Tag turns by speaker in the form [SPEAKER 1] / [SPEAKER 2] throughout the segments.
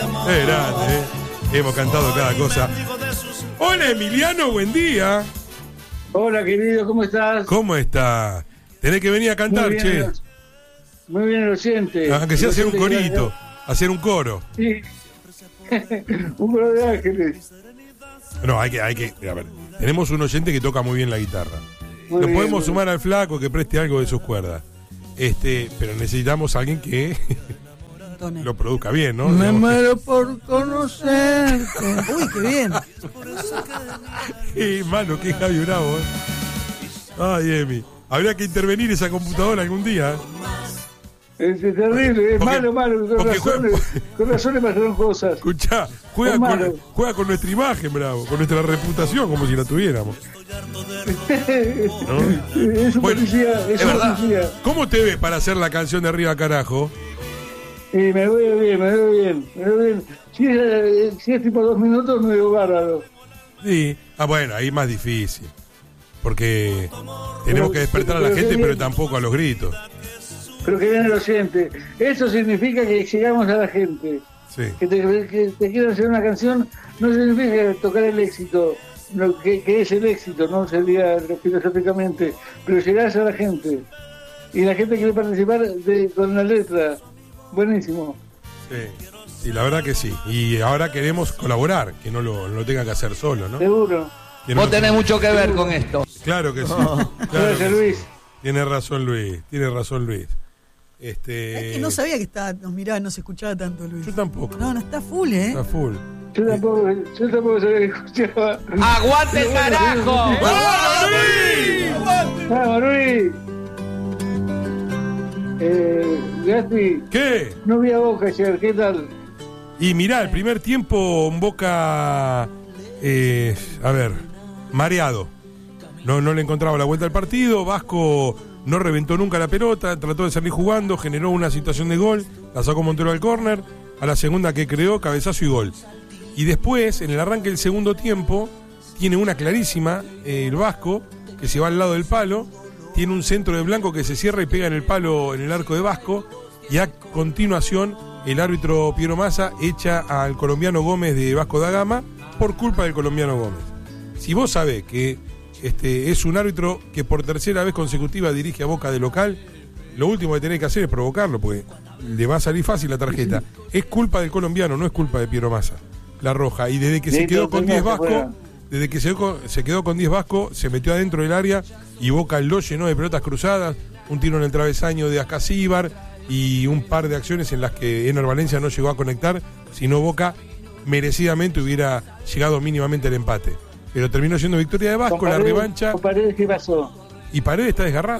[SPEAKER 1] Es grande, Hemos cantado cada cosa. Hola Emiliano, buen día.
[SPEAKER 2] Hola querido, ¿cómo estás?
[SPEAKER 1] ¿Cómo está? Tenés que venir a cantar,
[SPEAKER 2] Muy bien,
[SPEAKER 1] che.
[SPEAKER 2] Muy bien el oyente.
[SPEAKER 1] Aunque sea hacer un corito, hacer un coro.
[SPEAKER 2] Sí. Un coro de ángeles.
[SPEAKER 1] No, hay que, a ver, tenemos un oyente que toca muy bien la guitarra.
[SPEAKER 2] Muy
[SPEAKER 1] Lo
[SPEAKER 2] bien,
[SPEAKER 1] podemos
[SPEAKER 2] muy
[SPEAKER 1] sumar al flaco que preste algo de sus cuerdas. Pero necesitamos a alguien que lo produzca bien, ¿no?
[SPEAKER 3] Me muero por conocerte. Uy, qué bien.
[SPEAKER 1] Mano, qué Javi Bravo. Ay, Emi. Habría que intervenir esa computadora algún día.
[SPEAKER 2] Es terrible, es
[SPEAKER 1] Porque-
[SPEAKER 2] malo. Con razón le pasaron cosas.
[SPEAKER 1] Escuchá, juega
[SPEAKER 2] Es malo.
[SPEAKER 1] con nuestra imagen, Bravo, con nuestra reputación, como si la tuviéramos. ¿No?
[SPEAKER 2] Es un
[SPEAKER 1] Bueno,
[SPEAKER 2] policía, es un
[SPEAKER 1] verdad.
[SPEAKER 2] policía.
[SPEAKER 1] ¿Cómo te ves para hacer la canción de Arriba Carajo?
[SPEAKER 2] Y me veo bien. Si es tipo 2 minutos, me veo bárbaro.
[SPEAKER 1] Sí. Bueno, ahí más difícil. Porque tenemos que despertar a la
[SPEAKER 2] pero
[SPEAKER 1] gente,
[SPEAKER 2] qué
[SPEAKER 1] pero
[SPEAKER 2] bien.
[SPEAKER 1] tampoco a los gritos.
[SPEAKER 2] Pero que viene el oyente. Eso significa que llegamos a la gente.
[SPEAKER 1] Sí.
[SPEAKER 2] Que te quieran hacer una canción no significa tocar el éxito, que es el éxito, no sería filosóficamente, pero llegás a la gente. Y la gente quiere participar con la letra. Buenísimo.
[SPEAKER 1] Sí, la verdad que sí. Y ahora queremos colaborar, que no lo tenga que hacer solo, ¿no?
[SPEAKER 2] Seguro.
[SPEAKER 1] Que no
[SPEAKER 4] Vos
[SPEAKER 1] lo-
[SPEAKER 4] tenés mucho que ver con esto.
[SPEAKER 1] Claro que sí. Claro
[SPEAKER 2] Gracias,
[SPEAKER 1] que sí.
[SPEAKER 2] Luis.
[SPEAKER 1] Tiene razón Luis.
[SPEAKER 3] Es que no sabía que nos miraba, no se escuchaba tanto, Luis.
[SPEAKER 1] Yo tampoco.
[SPEAKER 3] No está full,
[SPEAKER 1] Está full.
[SPEAKER 2] Yo tampoco sabía que escuchaba.
[SPEAKER 4] ¡Aguante el carajo!
[SPEAKER 2] ¡Vamos, Luis! Gaspi,
[SPEAKER 1] ¿Qué?
[SPEAKER 2] no vi a Boca ayer, ¿qué tal?
[SPEAKER 1] Y mirá, el primer tiempo en Boca, mareado. No le encontraba la vuelta al partido. Vasco no reventó nunca la pelota, trató de salir jugando, generó una situación de gol, la sacó Montero al córner, a la segunda que creó, cabezazo y gol. Y después, en el arranque del segundo tiempo, tiene una clarísima, el Vasco, que se va al lado del palo, tiene un centro de Blanco que se cierra y pega en el palo, en el arco de Vasco, y a continuación el árbitro Piero Massa echa al colombiano Gómez de Vasco da Gama por culpa del colombiano Gómez. Si vos sabés que es un árbitro que por tercera vez consecutiva dirige a Boca de local, lo último que tenés que hacer es provocarlo, porque le va a salir fácil la tarjeta. Es culpa del colombiano, no es culpa de Piero Massa, la roja. Y desde que se quedó con 10 Vasco, desde que se quedó con 10 Vasco, se metió adentro del área y Boca lo llenó de pelotas cruzadas, un tiro en el travesaño de Ascasíbar y un par de acciones en las que Ener Valencia no llegó a conectar, sino Boca merecidamente hubiera llegado mínimamente al empate. Pero terminó siendo victoria de Vasco, la revancha.
[SPEAKER 2] ¿Con Paredes qué pasó?
[SPEAKER 1] Y Paredes está desgarrado.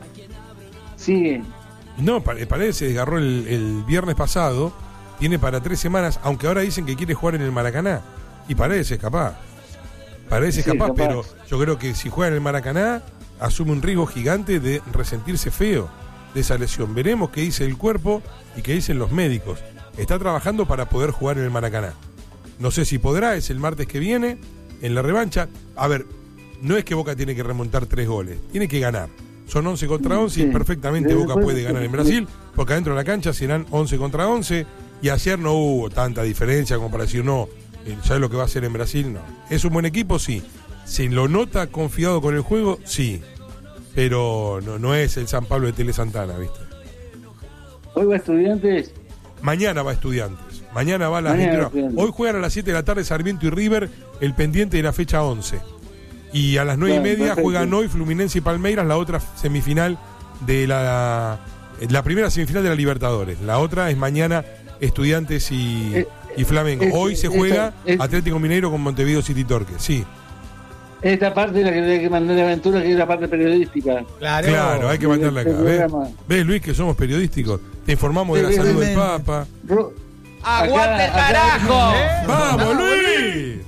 [SPEAKER 2] Sigue.
[SPEAKER 1] No, Paredes se desgarró el viernes pasado, tiene para 3 semanas, aunque ahora dicen que quiere jugar en el Maracaná. Y Paredes es capaz. Paredes es
[SPEAKER 2] Sí,
[SPEAKER 1] capaz,
[SPEAKER 2] capaz.
[SPEAKER 1] pero yo creo que si juega en el Maracaná, asume un riesgo gigante de resentirse feo de esa lesión. Veremos qué dice el cuerpo y qué dicen los médicos. Está trabajando para poder jugar en el Maracaná. No sé si podrá, es el martes que viene, en la revancha. A ver, no es que Boca tiene que remontar 3 goles, tiene que ganar. Son 11 contra 11 y
[SPEAKER 2] Sí.
[SPEAKER 1] perfectamente Boca puede ganar en Brasil, porque adentro de la cancha serán 11 contra 11 y ayer no hubo tanta diferencia como para decir no, ¿sabes lo que va a hacer en Brasil? No. ¿Es un buen equipo? Sí. ¿Se lo nota confiado con el juego? Sí. Pero no es el San Pablo de Tele Santana, ¿viste?
[SPEAKER 2] Hoy va Estudiantes.
[SPEAKER 1] Mañana va Estudiantes. Mañana va a las
[SPEAKER 2] Mañana
[SPEAKER 1] 21.
[SPEAKER 2] Estudiantes.
[SPEAKER 1] Hoy juegan a las 7 de la tarde Sarmiento y River, el pendiente de la fecha 11. Y a las 9:30
[SPEAKER 2] perfecto.
[SPEAKER 1] juegan hoy Fluminense y Palmeiras, la otra semifinal de la primera semifinal de la Libertadores. La otra es mañana Estudiantes y Flamengo. Hoy se juega Atlético Mineiro con Montevideo City Torque. Sí.
[SPEAKER 2] Esta parte es la que hay que mandar a Aventura, que es la parte periodística.
[SPEAKER 1] Claro, hay que mandarla acá.
[SPEAKER 2] Del
[SPEAKER 1] ¿Ves?
[SPEAKER 2] programa.
[SPEAKER 1] ¿Ves, Luis, que somos periodísticos? Te informamos de la
[SPEAKER 2] Sí,
[SPEAKER 1] salud del
[SPEAKER 3] realmente.
[SPEAKER 1] Papa.
[SPEAKER 4] ¡Aguante el carajo!
[SPEAKER 1] ¡Vamos, Luis!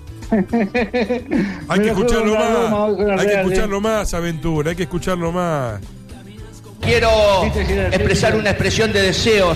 [SPEAKER 1] Hay que escucharlo más. Hay que escucharlo más, Aventura. Hay que escucharlo más.
[SPEAKER 4] Quiero expresar una expresión de deseos.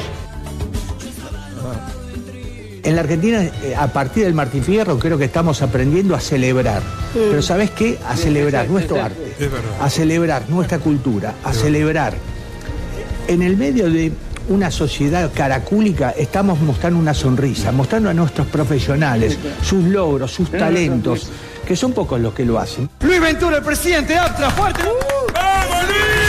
[SPEAKER 5] En la Argentina, a partir del Martín Fierro, creo que estamos aprendiendo a celebrar. Pero ¿sabés qué? A celebrar nuestro arte,
[SPEAKER 1] Es verdad.
[SPEAKER 5] a celebrar nuestra cultura, a celebrar. En el medio de una sociedad caracúlica, estamos mostrando una sonrisa, mostrando a nuestros profesionales, sus logros, sus talentos, que son pocos los que lo hacen.
[SPEAKER 6] Luis Ventura, el presidente, Aptra, fuerte.
[SPEAKER 1] ¡Vamos,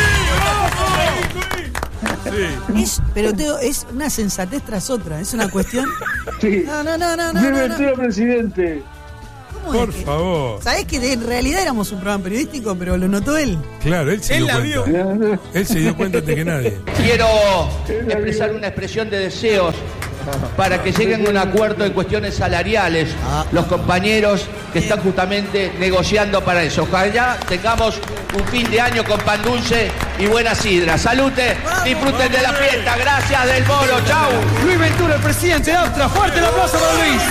[SPEAKER 1] Luis!
[SPEAKER 3] Pero es una sensatez tras otra, es una cuestión.
[SPEAKER 2] Sí.
[SPEAKER 3] No.
[SPEAKER 2] Luis Ventura, presidente.
[SPEAKER 1] Por favor.
[SPEAKER 3] ¿Sabés que en realidad éramos un programa periodístico, pero lo notó él?
[SPEAKER 1] Claro, él se dio cuenta. Él se dio cuenta antes que nadie.
[SPEAKER 4] Quiero expresar una expresión de deseos para que lleguen a un acuerdo en cuestiones salariales los compañeros que están justamente negociando para eso. Ojalá tengamos un fin de año con pan dulce y buena sidra. Salute, disfruten de la fiesta. Gracias del Moro, chau.
[SPEAKER 6] Luis Ventura, el presidente, Aptra, fuerte el aplauso para Luis.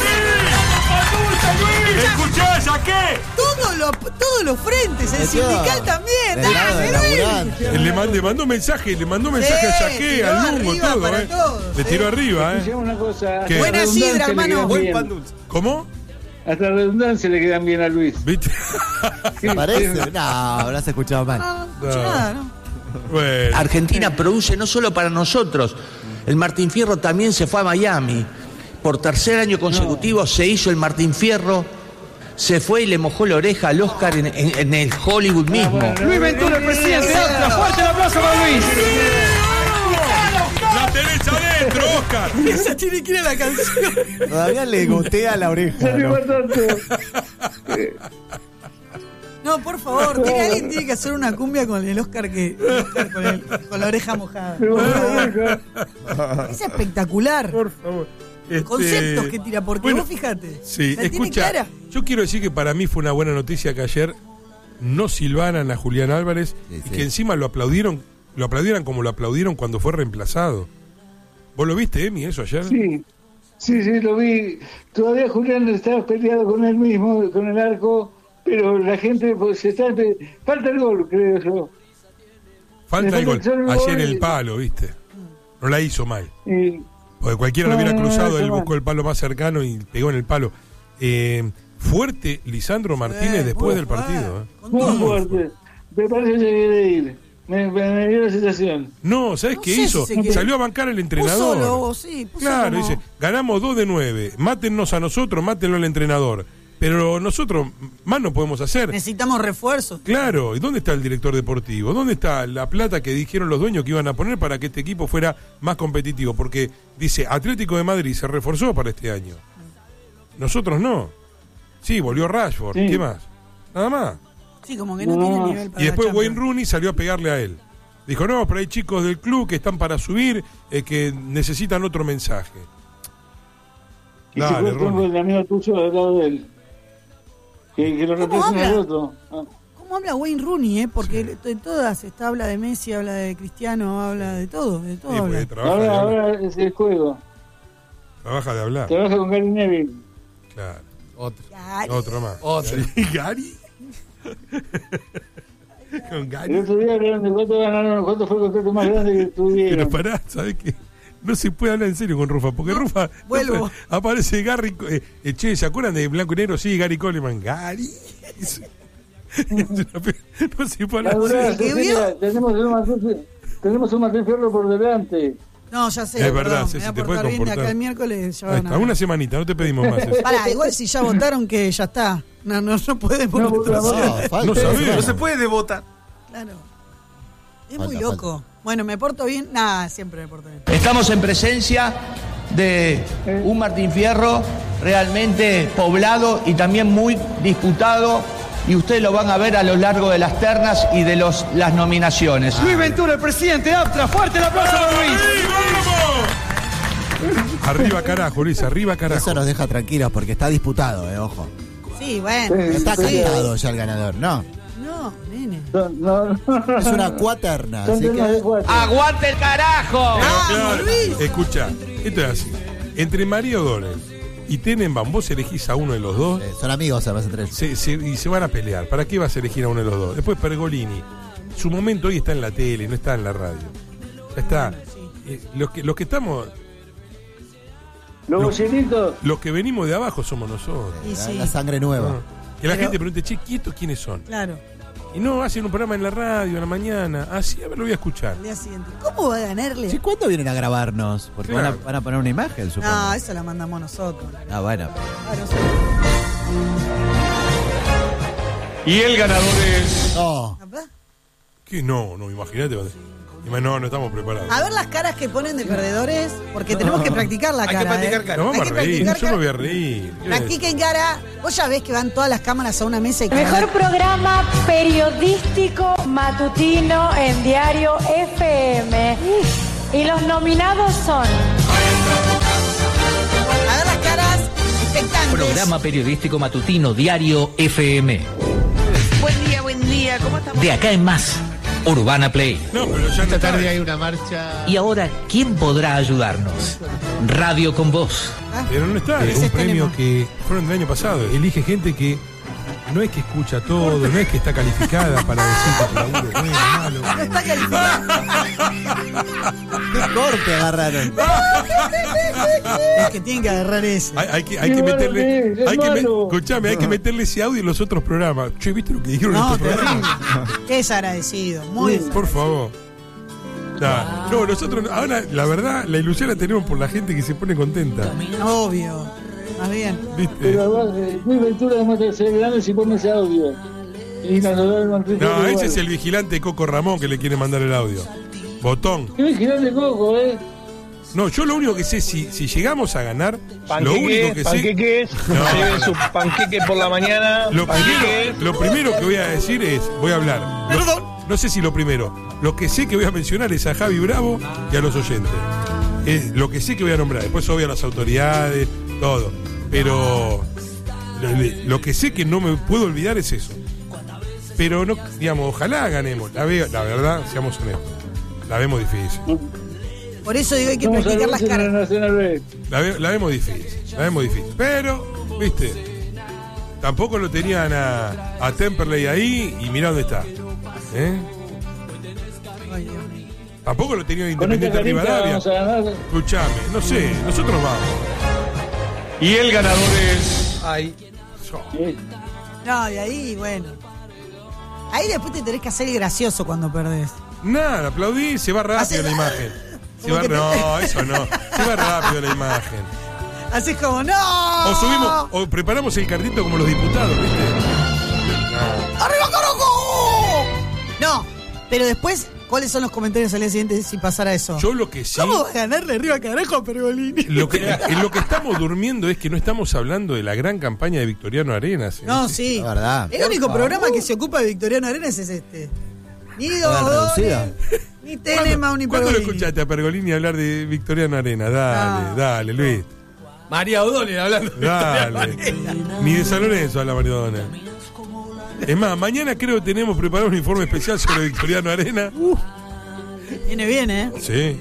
[SPEAKER 1] ¿Escuchá, Yaqué?
[SPEAKER 3] Todos los frentes, el sindical también. Dale, Luis.
[SPEAKER 1] Le mandó mensaje a Yaqué, al Lungo, todo, Le tiró arriba,
[SPEAKER 2] Una cosa,
[SPEAKER 1] ¿Qué?
[SPEAKER 3] Buena sidra, hermano.
[SPEAKER 6] Buen pan dulce.
[SPEAKER 1] ¿Cómo?
[SPEAKER 2] Hasta la redundancia le quedan bien a Luis.
[SPEAKER 1] ¿Viste?
[SPEAKER 7] ¿Te parece? No, habrás escuchado mal.
[SPEAKER 3] No.
[SPEAKER 1] Bueno.
[SPEAKER 8] Argentina produce no solo para nosotros. El Martín Fierro también se fue a Miami. Por tercer año consecutivo se hizo el Martín Fierro. Se fue y le mojó la oreja al Oscar en el Hollywood mismo.
[SPEAKER 6] Luis Ventura, el presidente, Aptra, fuerte el aplauso para Luis.
[SPEAKER 1] ¡La tenés adentro, Oscar!
[SPEAKER 3] Esa tiene que ir a la canción.
[SPEAKER 7] Todavía le gotea la oreja, ¿no?
[SPEAKER 3] No, por favor, alguien tiene que hacer una cumbia con el Oscar con la oreja mojada. Es espectacular.
[SPEAKER 1] Por favor.
[SPEAKER 3] Conceptos que tira, porque vos fíjate.
[SPEAKER 1] Sí,
[SPEAKER 3] la tiene
[SPEAKER 1] escucha,
[SPEAKER 3] clara.
[SPEAKER 1] yo quiero decir que para mí fue una buena noticia que ayer no silbaran a Julián Álvarez y que encima lo aplaudieran como lo aplaudieron cuando fue reemplazado. ¿Vos lo viste, Emi, eso ayer?
[SPEAKER 2] Sí, lo vi. Todavía Julián estaba peleado con él mismo, con el arco, pero la gente pues falta el gol, creo yo.
[SPEAKER 1] Falta el gol. Ayer el palo, ¿viste? No la hizo mal. Porque cualquiera lo hubiera cruzado, él buscó el palo más cercano y pegó en el palo. Fuerte Lisandro Martínez después del partido.
[SPEAKER 2] Muy fuerte. Me parece que quiere ir. Me dio la sensación.
[SPEAKER 1] No, ¿sabes qué hizo? Salió a bancar el entrenador. Claro, dice, ganamos 2 de 9. Mátennos a nosotros, mátenlo al entrenador. Pero nosotros más no podemos hacer.
[SPEAKER 3] Necesitamos refuerzos.
[SPEAKER 1] Claro, ¿y dónde está el director deportivo? ¿Dónde está la plata que dijeron los dueños que iban a poner para que este equipo fuera más competitivo? Porque dice, Atlético de Madrid se reforzó para este año. Nosotros no. Sí, volvió Rashford. ¿Qué más? Nada más.
[SPEAKER 3] Sí, como que no tiene nivel para
[SPEAKER 1] y después
[SPEAKER 3] la
[SPEAKER 1] Wayne Rooney salió a pegarle a él. Dijo, no, pero hay chicos del club que están para subir, que necesitan otro mensaje.
[SPEAKER 2] Y dale, si fue el amigo tuyo al lado de él. Que lo representa el otro.
[SPEAKER 3] ¿Cómo habla Wayne Rooney? Porque en todas habla de Messi, habla de Cristiano, habla de todo. Sí,
[SPEAKER 2] habla. Ahora es el juego.
[SPEAKER 1] Trabaja de hablar.
[SPEAKER 2] Trabaja con Gary Neville.
[SPEAKER 1] Claro.
[SPEAKER 6] Otro
[SPEAKER 1] más. ¿Gary? Con Gary.
[SPEAKER 2] El otro día hablaron de cuánto ganaron, cuánto fue el contrato más grande que tuvieron.
[SPEAKER 1] Pero pará, ¿sabes qué? No se puede hablar en serio con Rufa, porque Rufa aparece Gary. Che, ¿se acuerdan de Blanco y Negro? Sí, Gary Coleman. Gary. No se puede hablar en serio.
[SPEAKER 2] Tenemos un Martín Fierro por delante.
[SPEAKER 3] No, ya sé.
[SPEAKER 1] Es verdad,
[SPEAKER 3] me
[SPEAKER 1] si
[SPEAKER 3] voy
[SPEAKER 1] te
[SPEAKER 3] a
[SPEAKER 1] puedes
[SPEAKER 3] portar bien de
[SPEAKER 1] comportar.
[SPEAKER 3] acá el miércoles ya van a...
[SPEAKER 1] Una semanita, no te pedimos más.
[SPEAKER 3] Pará, igual si ya votaron que ya está. No podemos.
[SPEAKER 1] No sabemos.
[SPEAKER 6] No se puede devotar.
[SPEAKER 3] Claro. Es muy loco. Bueno, ¿me porto bien? Nada, siempre me porto bien.
[SPEAKER 8] Estamos en presencia de un Martín Fierro realmente poblado y también muy disputado, y ustedes lo van a ver a lo largo de las ternas y de las nominaciones.
[SPEAKER 6] Luis Ventura, el presidente, Aptra, fuerte el aplauso para Luis.
[SPEAKER 1] Arriba carajo, Luis, arriba carajo.
[SPEAKER 7] Eso nos deja tranquilos porque está disputado, ojo.
[SPEAKER 3] Sí, bueno.
[SPEAKER 7] Está cantado ya el ganador, ¿no?
[SPEAKER 3] No, nene.
[SPEAKER 2] No.
[SPEAKER 7] Es una cuaterna, así que...
[SPEAKER 4] ¡Aguante el carajo!
[SPEAKER 1] Claro. Escucha, esto es así. Entre María O'Donnell y Tenenbaum, vos elegís a uno de los dos.
[SPEAKER 7] Son amigos además entre ellos.
[SPEAKER 1] Y se van a pelear. ¿Para qué vas a elegir a uno de los dos? Después Pergolini. Su momento hoy está en la tele, no está en la radio. Ya está. Los que estamos... Los que venimos de abajo somos nosotros.
[SPEAKER 7] La sangre nueva.
[SPEAKER 1] Que la gente pregunte, che, ¿quiénes son?
[SPEAKER 3] Claro.
[SPEAKER 1] Y no, hacen un programa en la radio, en la mañana. Así, a ver, lo voy a escuchar.
[SPEAKER 3] Al día siguiente. ¿Cómo va a ganarle?
[SPEAKER 7] Sí, ¿cuándo vienen a grabarnos? Porque
[SPEAKER 1] Claro.
[SPEAKER 7] van a poner una imagen, supongo.
[SPEAKER 3] No, eso la mandamos nosotros.
[SPEAKER 7] Ah, bueno.
[SPEAKER 3] Ah, no sé.
[SPEAKER 6] Y el ganador es...
[SPEAKER 7] No.
[SPEAKER 3] ¿Papá?
[SPEAKER 1] ¿Qué? No, imagínate. No estamos preparados.
[SPEAKER 3] A ver las caras que ponen de perdedores, porque tenemos que practicar la
[SPEAKER 6] Hay que
[SPEAKER 3] cara.
[SPEAKER 6] practicar cara.
[SPEAKER 1] No vamos
[SPEAKER 3] Hay
[SPEAKER 1] a
[SPEAKER 3] que
[SPEAKER 1] reír,
[SPEAKER 3] practicar
[SPEAKER 1] yo me
[SPEAKER 3] cara.
[SPEAKER 1] voy a reír.
[SPEAKER 3] Practiquen cara. Vos ya ves que van todas las cámaras a una mesa y
[SPEAKER 9] El mejor programa periodístico matutino en Diario FM. Y los nominados son...
[SPEAKER 3] A ver las caras expectantes.
[SPEAKER 10] Programa periodístico matutino Diario FM.
[SPEAKER 3] Buen día, ¿cómo estamos?
[SPEAKER 10] De acá en más, Urbana Play.
[SPEAKER 1] No, pero ya no está.
[SPEAKER 6] hay una marcha...
[SPEAKER 10] Y ahora, ¿quién podrá ayudarnos? Radio con Vos.
[SPEAKER 1] Pero no está. Es
[SPEAKER 3] Ese
[SPEAKER 1] un
[SPEAKER 3] es
[SPEAKER 1] premio
[SPEAKER 3] Telemón.
[SPEAKER 1] que fueron del año pasado. Elige gente que no es que escucha todo, no es que está calificada para decir que tu laburo es bueno, malo.
[SPEAKER 3] No está calificado.
[SPEAKER 7] ¿Qué corte agarraron?
[SPEAKER 3] Es que tienen que agarrar ese.
[SPEAKER 1] Hay que
[SPEAKER 2] Qué
[SPEAKER 1] meterle.
[SPEAKER 2] malo,
[SPEAKER 1] Escuchame, hay que meterle ese audio en los otros programas. Che, ¿viste lo que dijeron en
[SPEAKER 3] No,
[SPEAKER 1] estos programas?
[SPEAKER 3] terrible. Qué desagradecido. Muy
[SPEAKER 1] Por favor. Nah, no, nosotros, ahora, la verdad, la ilusión la tenemos por la gente que se pone contenta.
[SPEAKER 3] obvio. Más bien.
[SPEAKER 1] ¿Viste?
[SPEAKER 2] Pero además, muy Ventura demuestra ser grande si pone ese audio. Y Nacional Martín.
[SPEAKER 1] No, ese es el vigilante Coco Ramón que le quiere mandar el audio. Botón.
[SPEAKER 2] Qué vigilante Coco,
[SPEAKER 1] No, yo lo único que sé, si llegamos a ganar, lo único que sé.
[SPEAKER 6] Panqueques,
[SPEAKER 1] No.
[SPEAKER 6] lleven su panqueque por la mañana.
[SPEAKER 1] Lo primero que voy a decir es, voy a hablar. No sé si lo primero. Lo que sé que voy a mencionar es a Javi Bravo y a los oyentes. Es lo que sé que voy a nombrar. Después obvio a las autoridades, todo. Pero lo que sé que no me puedo olvidar es eso. Pero no, digamos, ojalá ganemos. La verdad, seamos honestos. La vemos difícil.
[SPEAKER 3] Por eso digo, hay que
[SPEAKER 2] Vamos a
[SPEAKER 3] practicar las
[SPEAKER 2] ver en la
[SPEAKER 3] caras.
[SPEAKER 2] Nacional B.
[SPEAKER 1] La vemos difícil. Pero, viste, tampoco lo tenían a Temperley ahí y mirá dónde está.
[SPEAKER 3] Ay, Dios mío.
[SPEAKER 1] Tampoco lo tenían
[SPEAKER 2] Con esta
[SPEAKER 1] Independiente
[SPEAKER 2] carita
[SPEAKER 1] Rivadavia.
[SPEAKER 2] vamos a ganar.
[SPEAKER 1] Escuchame, no sé, nosotros vamos.
[SPEAKER 6] Y el ganador es... Ay.
[SPEAKER 2] Sí.
[SPEAKER 3] No, y ahí, bueno. Ahí después te tenés que hacer el gracioso cuando perdés.
[SPEAKER 1] Nada, aplaudí, se va rápido
[SPEAKER 3] Hace-
[SPEAKER 1] la imagen.
[SPEAKER 3] Como que
[SPEAKER 1] No, eso no. Se va rápido la imagen.
[SPEAKER 3] Así como, ¡no!
[SPEAKER 1] O subimos, o preparamos el carrito como los diputados, ¿viste?
[SPEAKER 3] ¡Arriba, carajo! No, pero después, ¿cuáles son los comentarios al día siguiente si pasara eso?
[SPEAKER 1] Yo lo que sí.
[SPEAKER 3] ¿Cómo va a ganarle arriba carajo a Pergolini?
[SPEAKER 1] En lo que estamos durmiendo es que no estamos hablando de la gran campaña de Victoriano Arenas.
[SPEAKER 3] No, sí.
[SPEAKER 7] La verdad.
[SPEAKER 3] El único programa que se ocupa de Victoriano Arenas es este. Ni
[SPEAKER 7] reducida.
[SPEAKER 3] Dodones, ni Telema, ni
[SPEAKER 1] ¿Cuándo lo
[SPEAKER 3] Pergolini.
[SPEAKER 1] escuchaste a Pergolini hablar de Victoriano Arenas? Dale,
[SPEAKER 3] No.
[SPEAKER 1] dale, Luis.
[SPEAKER 6] María O'Donnell hablando de
[SPEAKER 1] Dale. Ni de San Lorenzo habla Mario O'Donnell. Es más, mañana creo que tenemos preparado un informe especial sobre Victoriano Arenas.
[SPEAKER 3] Viene bien, ¿eh?
[SPEAKER 1] Sí.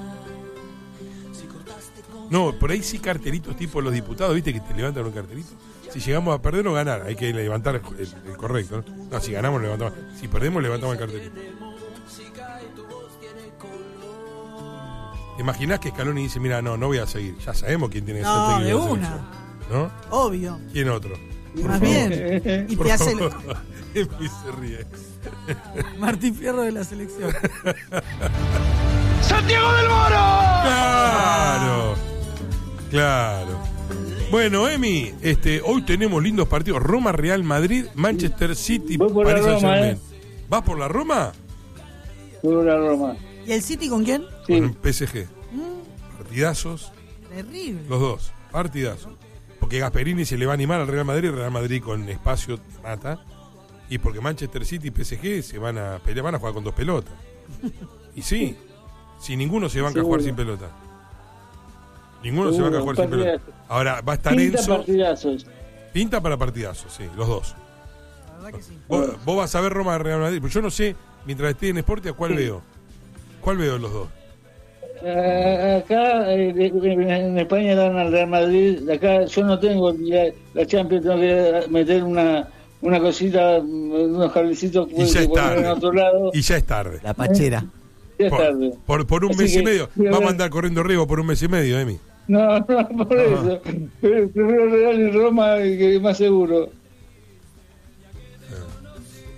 [SPEAKER 1] No, por ahí sí cartelitos tipo los diputados, ¿viste? Que te levantan un cartelito. Si llegamos a perder o ganar, hay que levantar el correcto, ¿no? No, si ganamos, levantamos. Si perdemos, levantamos el cartelito. ¿Te imaginás que Scaloni dice, mira, no voy a seguir? Ya sabemos quién tiene que ser
[SPEAKER 3] No,
[SPEAKER 1] técnico
[SPEAKER 3] de
[SPEAKER 1] la
[SPEAKER 3] una.
[SPEAKER 1] selección, ¿no?
[SPEAKER 3] Obvio.
[SPEAKER 1] ¿Quién otro? Por
[SPEAKER 3] Más
[SPEAKER 1] favor.
[SPEAKER 3] bien. Y
[SPEAKER 1] Por
[SPEAKER 3] te hace el
[SPEAKER 1] favor. Emi se ríe.
[SPEAKER 3] Martín Fierro de la selección.
[SPEAKER 6] ¡Santiago del Moro!
[SPEAKER 1] Claro. Bueno, Emi, hoy tenemos lindos partidos. Roma, Real Madrid, Manchester City,
[SPEAKER 2] Voy por la
[SPEAKER 1] Paris
[SPEAKER 2] Roma,
[SPEAKER 1] Saint-Germain. ¿Vas por la Roma?
[SPEAKER 2] Por la Roma.
[SPEAKER 3] ¿Y el City con quién?
[SPEAKER 2] Sí.
[SPEAKER 1] Con el PSG. Partidazos,
[SPEAKER 3] Terrible.
[SPEAKER 1] los dos. Partidazos. Porque Gasperini se le va a animar al Real Madrid, el Real Madrid con espacio te mata. Y porque Manchester City y PSG se van a pelear, van a jugar con dos pelotas. Y sí, si ninguno se banca a jugar sin pelota. Ninguno se banca a jugar sin pelota.
[SPEAKER 2] Partidazo.
[SPEAKER 1] Ahora va a estar
[SPEAKER 2] Pinta
[SPEAKER 1] Enzo.
[SPEAKER 2] partidazos.
[SPEAKER 1] Pinta para partidazos, sí, los dos.
[SPEAKER 3] La verdad que sí.
[SPEAKER 1] Vos vas a ver Roma Real Madrid, pero yo no sé, mientras esté en Sportia, ¿cuál veo? ¿Cuál veo de los dos?
[SPEAKER 2] Acá en España dan al Real Madrid. Acá yo no tengo la Champions, tengo que meter una cosita, unos cablecitos
[SPEAKER 1] Y ya
[SPEAKER 2] que
[SPEAKER 1] es
[SPEAKER 2] poner en
[SPEAKER 1] tarde.
[SPEAKER 2] otro lado.
[SPEAKER 1] Y ya es tarde.
[SPEAKER 7] La pachera.
[SPEAKER 2] Ya es tarde.
[SPEAKER 1] Por un
[SPEAKER 2] Así
[SPEAKER 1] mes y
[SPEAKER 2] que,
[SPEAKER 1] medio.
[SPEAKER 2] voy a
[SPEAKER 1] Vamos a
[SPEAKER 2] ver.
[SPEAKER 1] andar corriendo Riego por un mes y medio, Emi.
[SPEAKER 2] No, por eso. Primero Real y Roma, que es más seguro.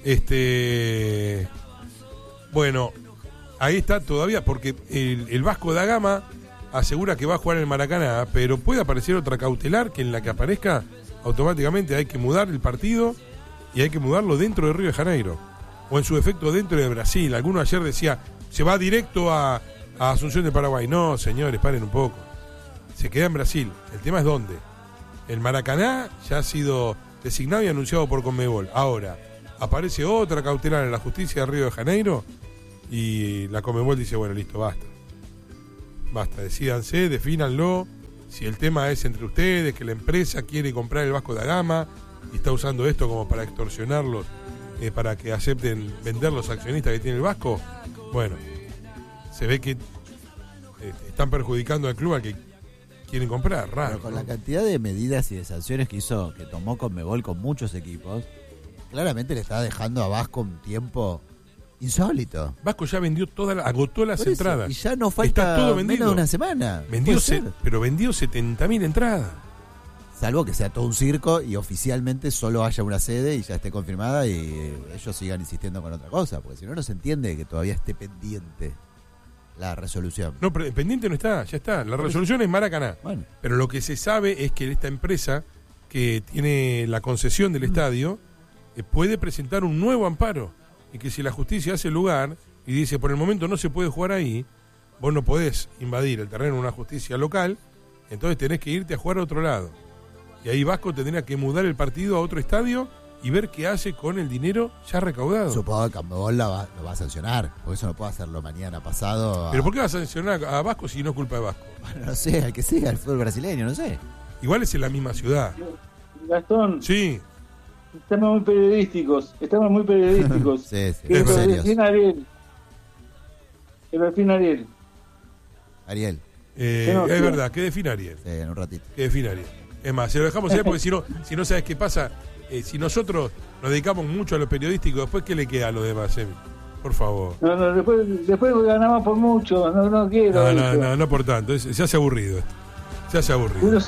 [SPEAKER 1] Bueno, ahí está todavía, porque el Vasco da Gama asegura que va a jugar en el Maracaná, pero puede aparecer otra cautelar que en la que aparezca automáticamente hay que mudar el partido y hay que mudarlo dentro de Río de Janeiro, o en su defecto dentro de Brasil. Alguno ayer decía, se va directo a Asunción de Paraguay. No, señores, paren un poco. Se queda en Brasil. El tema es dónde. El Maracaná ya ha sido designado y anunciado por Conmebol. Ahora, aparece otra cautelar en la justicia de Río de Janeiro y la Conmebol dice, bueno, listo, basta. Basta, decídanse, defínanlo. Si el tema es entre ustedes, que la empresa quiere comprar el Vasco da Gama y está usando esto como para extorsionarlos, para que acepten vender los accionistas que tiene el Vasco, bueno, se ve que están perjudicando al club al que quieren comprar, raro.
[SPEAKER 7] Pero con la cantidad de medidas y de sanciones que tomó Conmebol con muchos equipos, claramente le está dejando a Vasco un tiempo insólito.
[SPEAKER 1] Vasco ya vendió agotó las entradas.
[SPEAKER 7] Y ya no falta
[SPEAKER 1] todo vendido.
[SPEAKER 7] menos de una semana.
[SPEAKER 1] Pero vendió 70.000 entradas.
[SPEAKER 7] Salvo que sea todo un circo y oficialmente solo haya una sede y ya esté confirmada y ellos sigan insistiendo con otra cosa, porque si no, no se entiende que todavía esté pendiente la resolución.
[SPEAKER 1] No, pero pendiente no está, ya está. La resolución es Maracaná. Bueno. Pero lo que se sabe es que esta empresa que tiene la concesión del estadio puede presentar un nuevo amparo. Y que si la justicia hace lugar y dice por el momento no se puede jugar ahí, vos no podés invadir el terreno de una justicia local, entonces tenés que irte a jugar a otro lado. Y ahí Vasco tendría que mudar el partido a otro estadio y ver qué hace con el dinero ya recaudado.
[SPEAKER 7] Supongo que Conmebol lo va a sancionar, porque eso no puede hacerlo mañana pasado.
[SPEAKER 1] ¿Pero por qué va a sancionar a Vasco si no es culpa de Vasco?
[SPEAKER 7] Bueno, no sé, al que sea, el fútbol brasileño, no sé.
[SPEAKER 1] Igual es en la misma ciudad.
[SPEAKER 2] Gastón.
[SPEAKER 1] Sí.
[SPEAKER 2] Estamos muy periodísticos.
[SPEAKER 7] Sí.
[SPEAKER 2] El delfín Ariel.
[SPEAKER 7] Ariel.
[SPEAKER 1] Es verdad, que define Ariel.
[SPEAKER 7] Sí, en un ratito.
[SPEAKER 1] Que define Ariel. Es más, se lo dejamos ahí porque si no sabes qué pasa, si nosotros nos dedicamos mucho a lo periodístico, después ¿qué le queda a los demás, Emi? Por favor.
[SPEAKER 2] No, después ganamos por mucho, no quiero.
[SPEAKER 1] No por tanto, se hace aburrido esto. Se hace aburrido.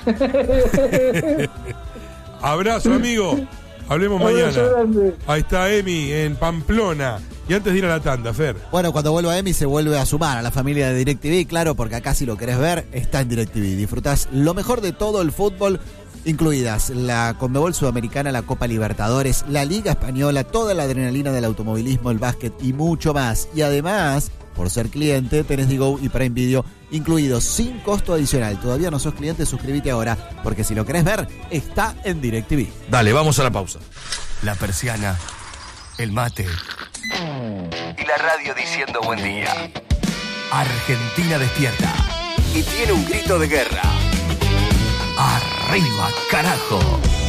[SPEAKER 1] Abrazo, amigo. Hablemos mañana. Ahí está Emi en Pamplona. Y antes de ir a la tanda, Fer.
[SPEAKER 7] Bueno, cuando vuelva Emi se vuelve a sumar a la familia de DirecTV, claro, porque acá si lo querés ver, está en DirecTV. Disfrutás lo mejor de todo el fútbol, incluidas la Conmebol Sudamericana, la Copa Libertadores, la Liga Española, toda la adrenalina del automovilismo, el básquet y mucho más. Y además, por ser cliente, tenés Digo y Prime Video incluidos sin costo adicional. Todavía no sos cliente, suscríbete ahora, porque si lo querés ver, está en DirecTV.
[SPEAKER 11] Dale, vamos a la pausa. La persiana, el mate y la radio diciendo buen día. Argentina despierta y tiene un grito de guerra. ¡Arriba, carajo!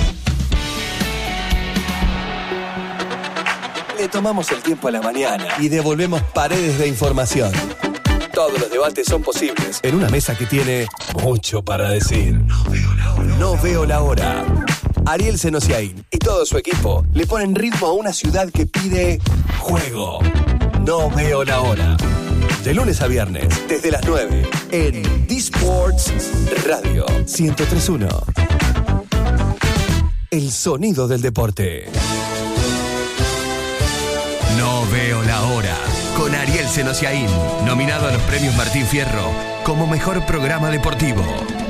[SPEAKER 11] Le tomamos el tiempo a la mañana y devolvemos paredes de información. Todos los debates son posibles en una mesa que tiene mucho para decir. No veo la hora. Ariel Senosiaín y todo su equipo le ponen ritmo a una ciudad que pide juego. No veo la hora. De lunes a viernes, desde las 9, en D-Sports Radio 103.1. El sonido del deporte. No veo la hora. Con Ariel Senosiaín, nominado a los premios Martín Fierro como mejor programa deportivo.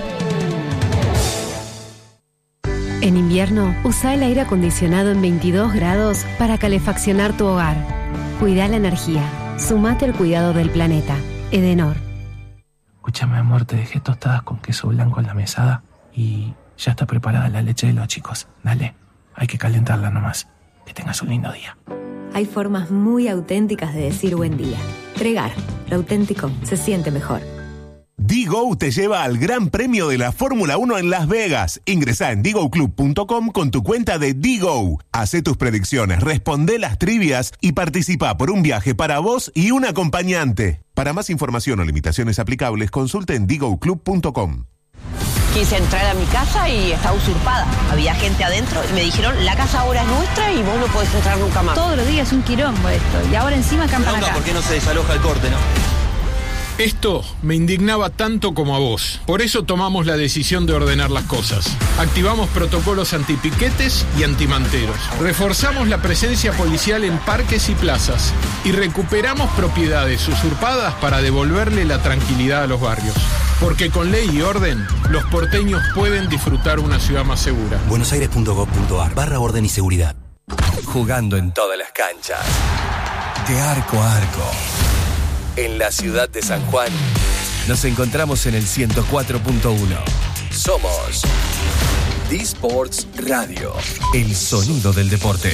[SPEAKER 12] En invierno, usa el aire acondicionado en 22 grados para calefaccionar tu hogar. Cuida la energía. Sumate al cuidado del planeta. Edenor.
[SPEAKER 13] Escúchame, amor, te dejé tostadas con queso blanco en la mesada y ya está preparada la leche de los chicos. Dale, hay que calentarla nomás. Que tengas un lindo día.
[SPEAKER 14] Hay formas muy auténticas de decir buen día. Tregar, lo auténtico se siente mejor.
[SPEAKER 15] Digo te lleva al Gran Premio de la Fórmula 1 en Las Vegas. Ingresá en digoclub.com con tu cuenta de Digo. Hacé tus predicciones, responde las trivias y participa por un viaje para vos y un acompañante. Para más información o limitaciones aplicables, consulte en digoclub.com.
[SPEAKER 16] Quise entrar a mi casa y estaba usurpada. Había gente adentro y me dijeron, la casa ahora es nuestra y vos no podés entrar nunca más.
[SPEAKER 17] Todos los días es un quilombo esto. Y ahora encima acampan acá.
[SPEAKER 18] ¿Por qué no se desaloja el corte, no?
[SPEAKER 17] Esto me indignaba tanto como a vos. Por eso tomamos la decisión de ordenar las cosas. Activamos protocolos antipiquetes y antimanteros. Reforzamos la presencia policial en parques y plazas. Y recuperamos propiedades usurpadas para devolverle la tranquilidad a los barrios. Porque con ley y orden, los porteños pueden disfrutar una ciudad más segura.
[SPEAKER 11] buenosaires.gov.ar/orden y seguridad. Jugando en todas las canchas. De arco a arco. En la ciudad de San Juan, nos encontramos en el 104.1. Somos D-Sports Radio, el sonido del deporte.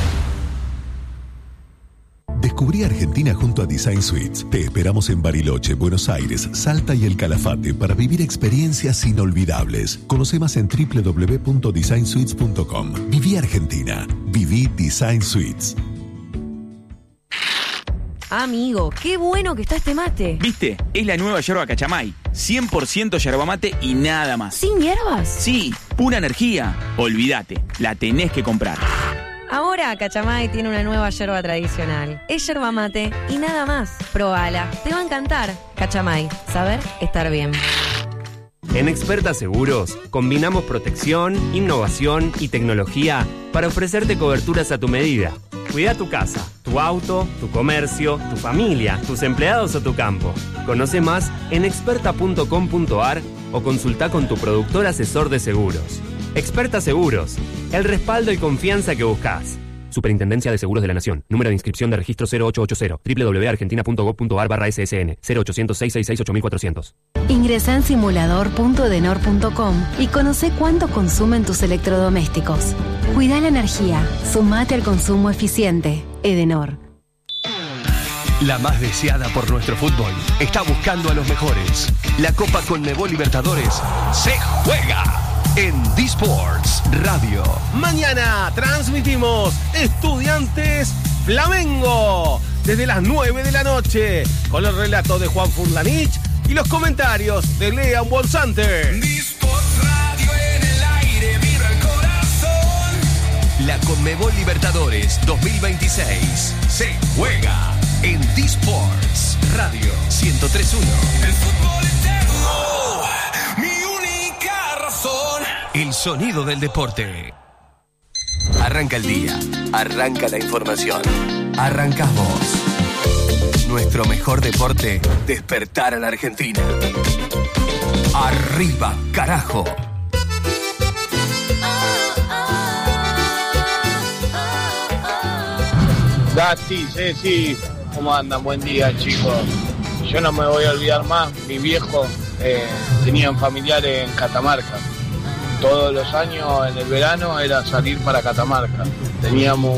[SPEAKER 18] Descubrí Argentina junto a Design Suites. Te esperamos en Bariloche, Buenos Aires, Salta y El Calafate para vivir experiencias inolvidables. Conoce más en www.designsuites.com. Viví Argentina. Viví Design Suites.
[SPEAKER 19] Amigo, qué bueno que está este mate.
[SPEAKER 20] ¿Viste? Es la nueva yerba Cachamay. 100% yerba mate y nada más.
[SPEAKER 19] ¿Sin hierbas?
[SPEAKER 20] Sí, pura energía. Olvídate, la tenés que comprar.
[SPEAKER 19] Ahora Cachamay tiene una nueva yerba tradicional. Es yerba mate y nada más. Probala, te va a encantar. Cachamay, saber estar bien.
[SPEAKER 21] En Experta Seguros, combinamos protección, innovación y tecnología para ofrecerte coberturas a tu medida. Cuida tu casa, tu auto, tu comercio, tu familia, tus empleados o tu campo. Conoce más en experta.com.ar o consulta con tu productor asesor de seguros. Experta Seguros, el respaldo y confianza que buscas. Superintendencia de Seguros de la Nación. Número de inscripción de registro 0880. www.argentina.gov.ar/ssn 0800-666-8400.
[SPEAKER 12] Ingresa en simulador.edenor.com y conoce cuánto consumen tus electrodomésticos. Cuida la energía. Sumate al consumo eficiente. Edenor.
[SPEAKER 11] La más deseada por nuestro fútbol está buscando a los mejores. La Copa Conmebol Libertadores se juega en D-Sports Radio.
[SPEAKER 22] Mañana transmitimos Estudiantes Flamengo desde las 9 de la noche con el relato de Juan Furlanich y los comentarios de Lean Bolsante.
[SPEAKER 11] D-Sports Radio en el aire, vibra el corazón. La Conmebol Libertadores 2026 se juega en D-Sports Radio 103.1. El fútbol eterno, mi única razón. El sonido del deporte. Arranca el día, arranca la información. Arrancamos. Nuestro mejor deporte, despertar a la Argentina. Arriba, carajo.
[SPEAKER 23] Gatti, Ceci, ¿cómo andan? Buen día, chicos. Yo no me voy a olvidar más, mi viejo tenían familiares en Catamarca. Todos los años en el verano era salir para Catamarca. Teníamos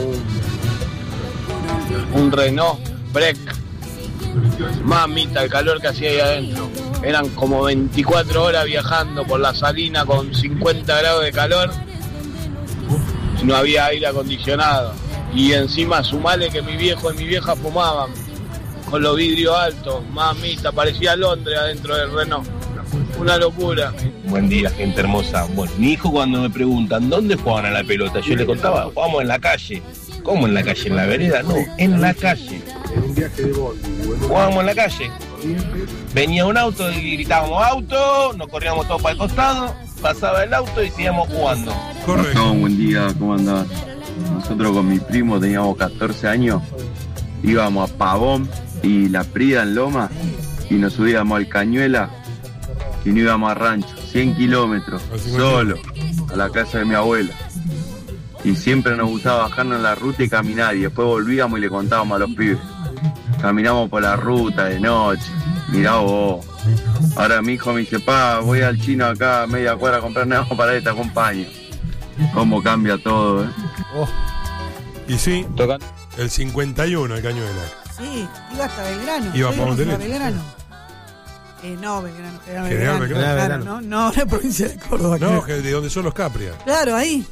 [SPEAKER 23] un Renault Break. Mamita, el calor que hacía ahí adentro. Eran como 24 horas viajando por la Salina con 50 grados de calor. No había aire acondicionado. Y encima sumale que mi viejo y mi vieja fumaban con los vidrios altos. Mamita, parecía Londres adentro del Renault. Una locura.
[SPEAKER 24] Buen día, gente hermosa. Bueno, mi hijo cuando me preguntan ¿dónde juegan a la pelota? Yo le contaba, jugamos en la calle. ¿Cómo en la calle? ¿En la vereda? No, en la calle. Jugábamos en la calle. Venía un auto y gritábamos auto, nos corríamos todos para el costado, pasaba el auto y seguíamos jugando.
[SPEAKER 25] Correcto. Buen día, ¿cómo andás? Nosotros con mi primo teníamos 14 años, íbamos a Pavón y La Prida en Loma y nos subíamos al Cañuela y no íbamos a Rancho, 100 kilómetros, solo, a la casa de mi abuela. Y siempre nos gustaba bajarnos en la ruta y caminar y después volvíamos y le contábamos a los pibes. Caminamos por la ruta de noche, mirá vos. Ahora mi hijo me dice, pa, voy al chino acá a media cuadra a comprar nada para él, te acompaño. Cómo cambia todo,
[SPEAKER 1] Y sí, el 51 el Cañuela.
[SPEAKER 3] Sí, iba hasta Belgrano.
[SPEAKER 1] Iba para Montevideo.
[SPEAKER 3] Belgrano. No, Belgrano,
[SPEAKER 1] General Belgrano.
[SPEAKER 3] Claro, no, la provincia de Córdoba.
[SPEAKER 1] No, que de donde son los Caprias.
[SPEAKER 3] Claro, ahí.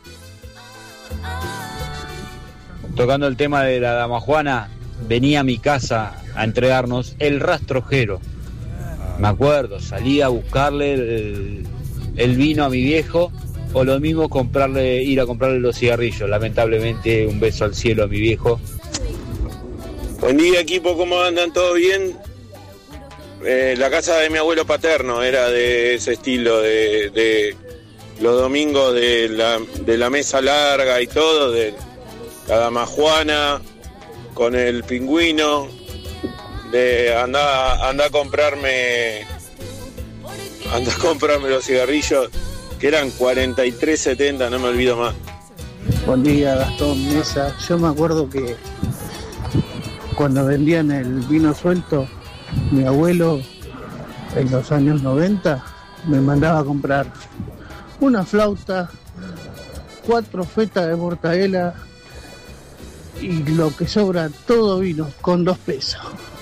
[SPEAKER 26] Tocando el tema de la dama Juana, venía a mi casa a entregarnos el rastrojero. Me acuerdo, salía a buscarle el vino a mi viejo o lo mismo ir a comprarle los cigarrillos. Lamentablemente, un beso al cielo a mi viejo.
[SPEAKER 27] Buen día, equipo, ¿cómo andan? ¿Todo bien?
[SPEAKER 24] La casa de mi abuelo paterno era de ese estilo, de los domingos de la mesa larga y todo, de la dama Juana con el pingüino, de anda a comprarme los cigarrillos, que eran 43.70, no me olvido más.
[SPEAKER 4] Buen día, Gastón, Mesa. Yo me acuerdo que cuando vendían el vino suelto, mi abuelo en los años 90 me mandaba a comprar una flauta, 4 fetas de mortadela y lo que sobra todo vino con 2 pesos.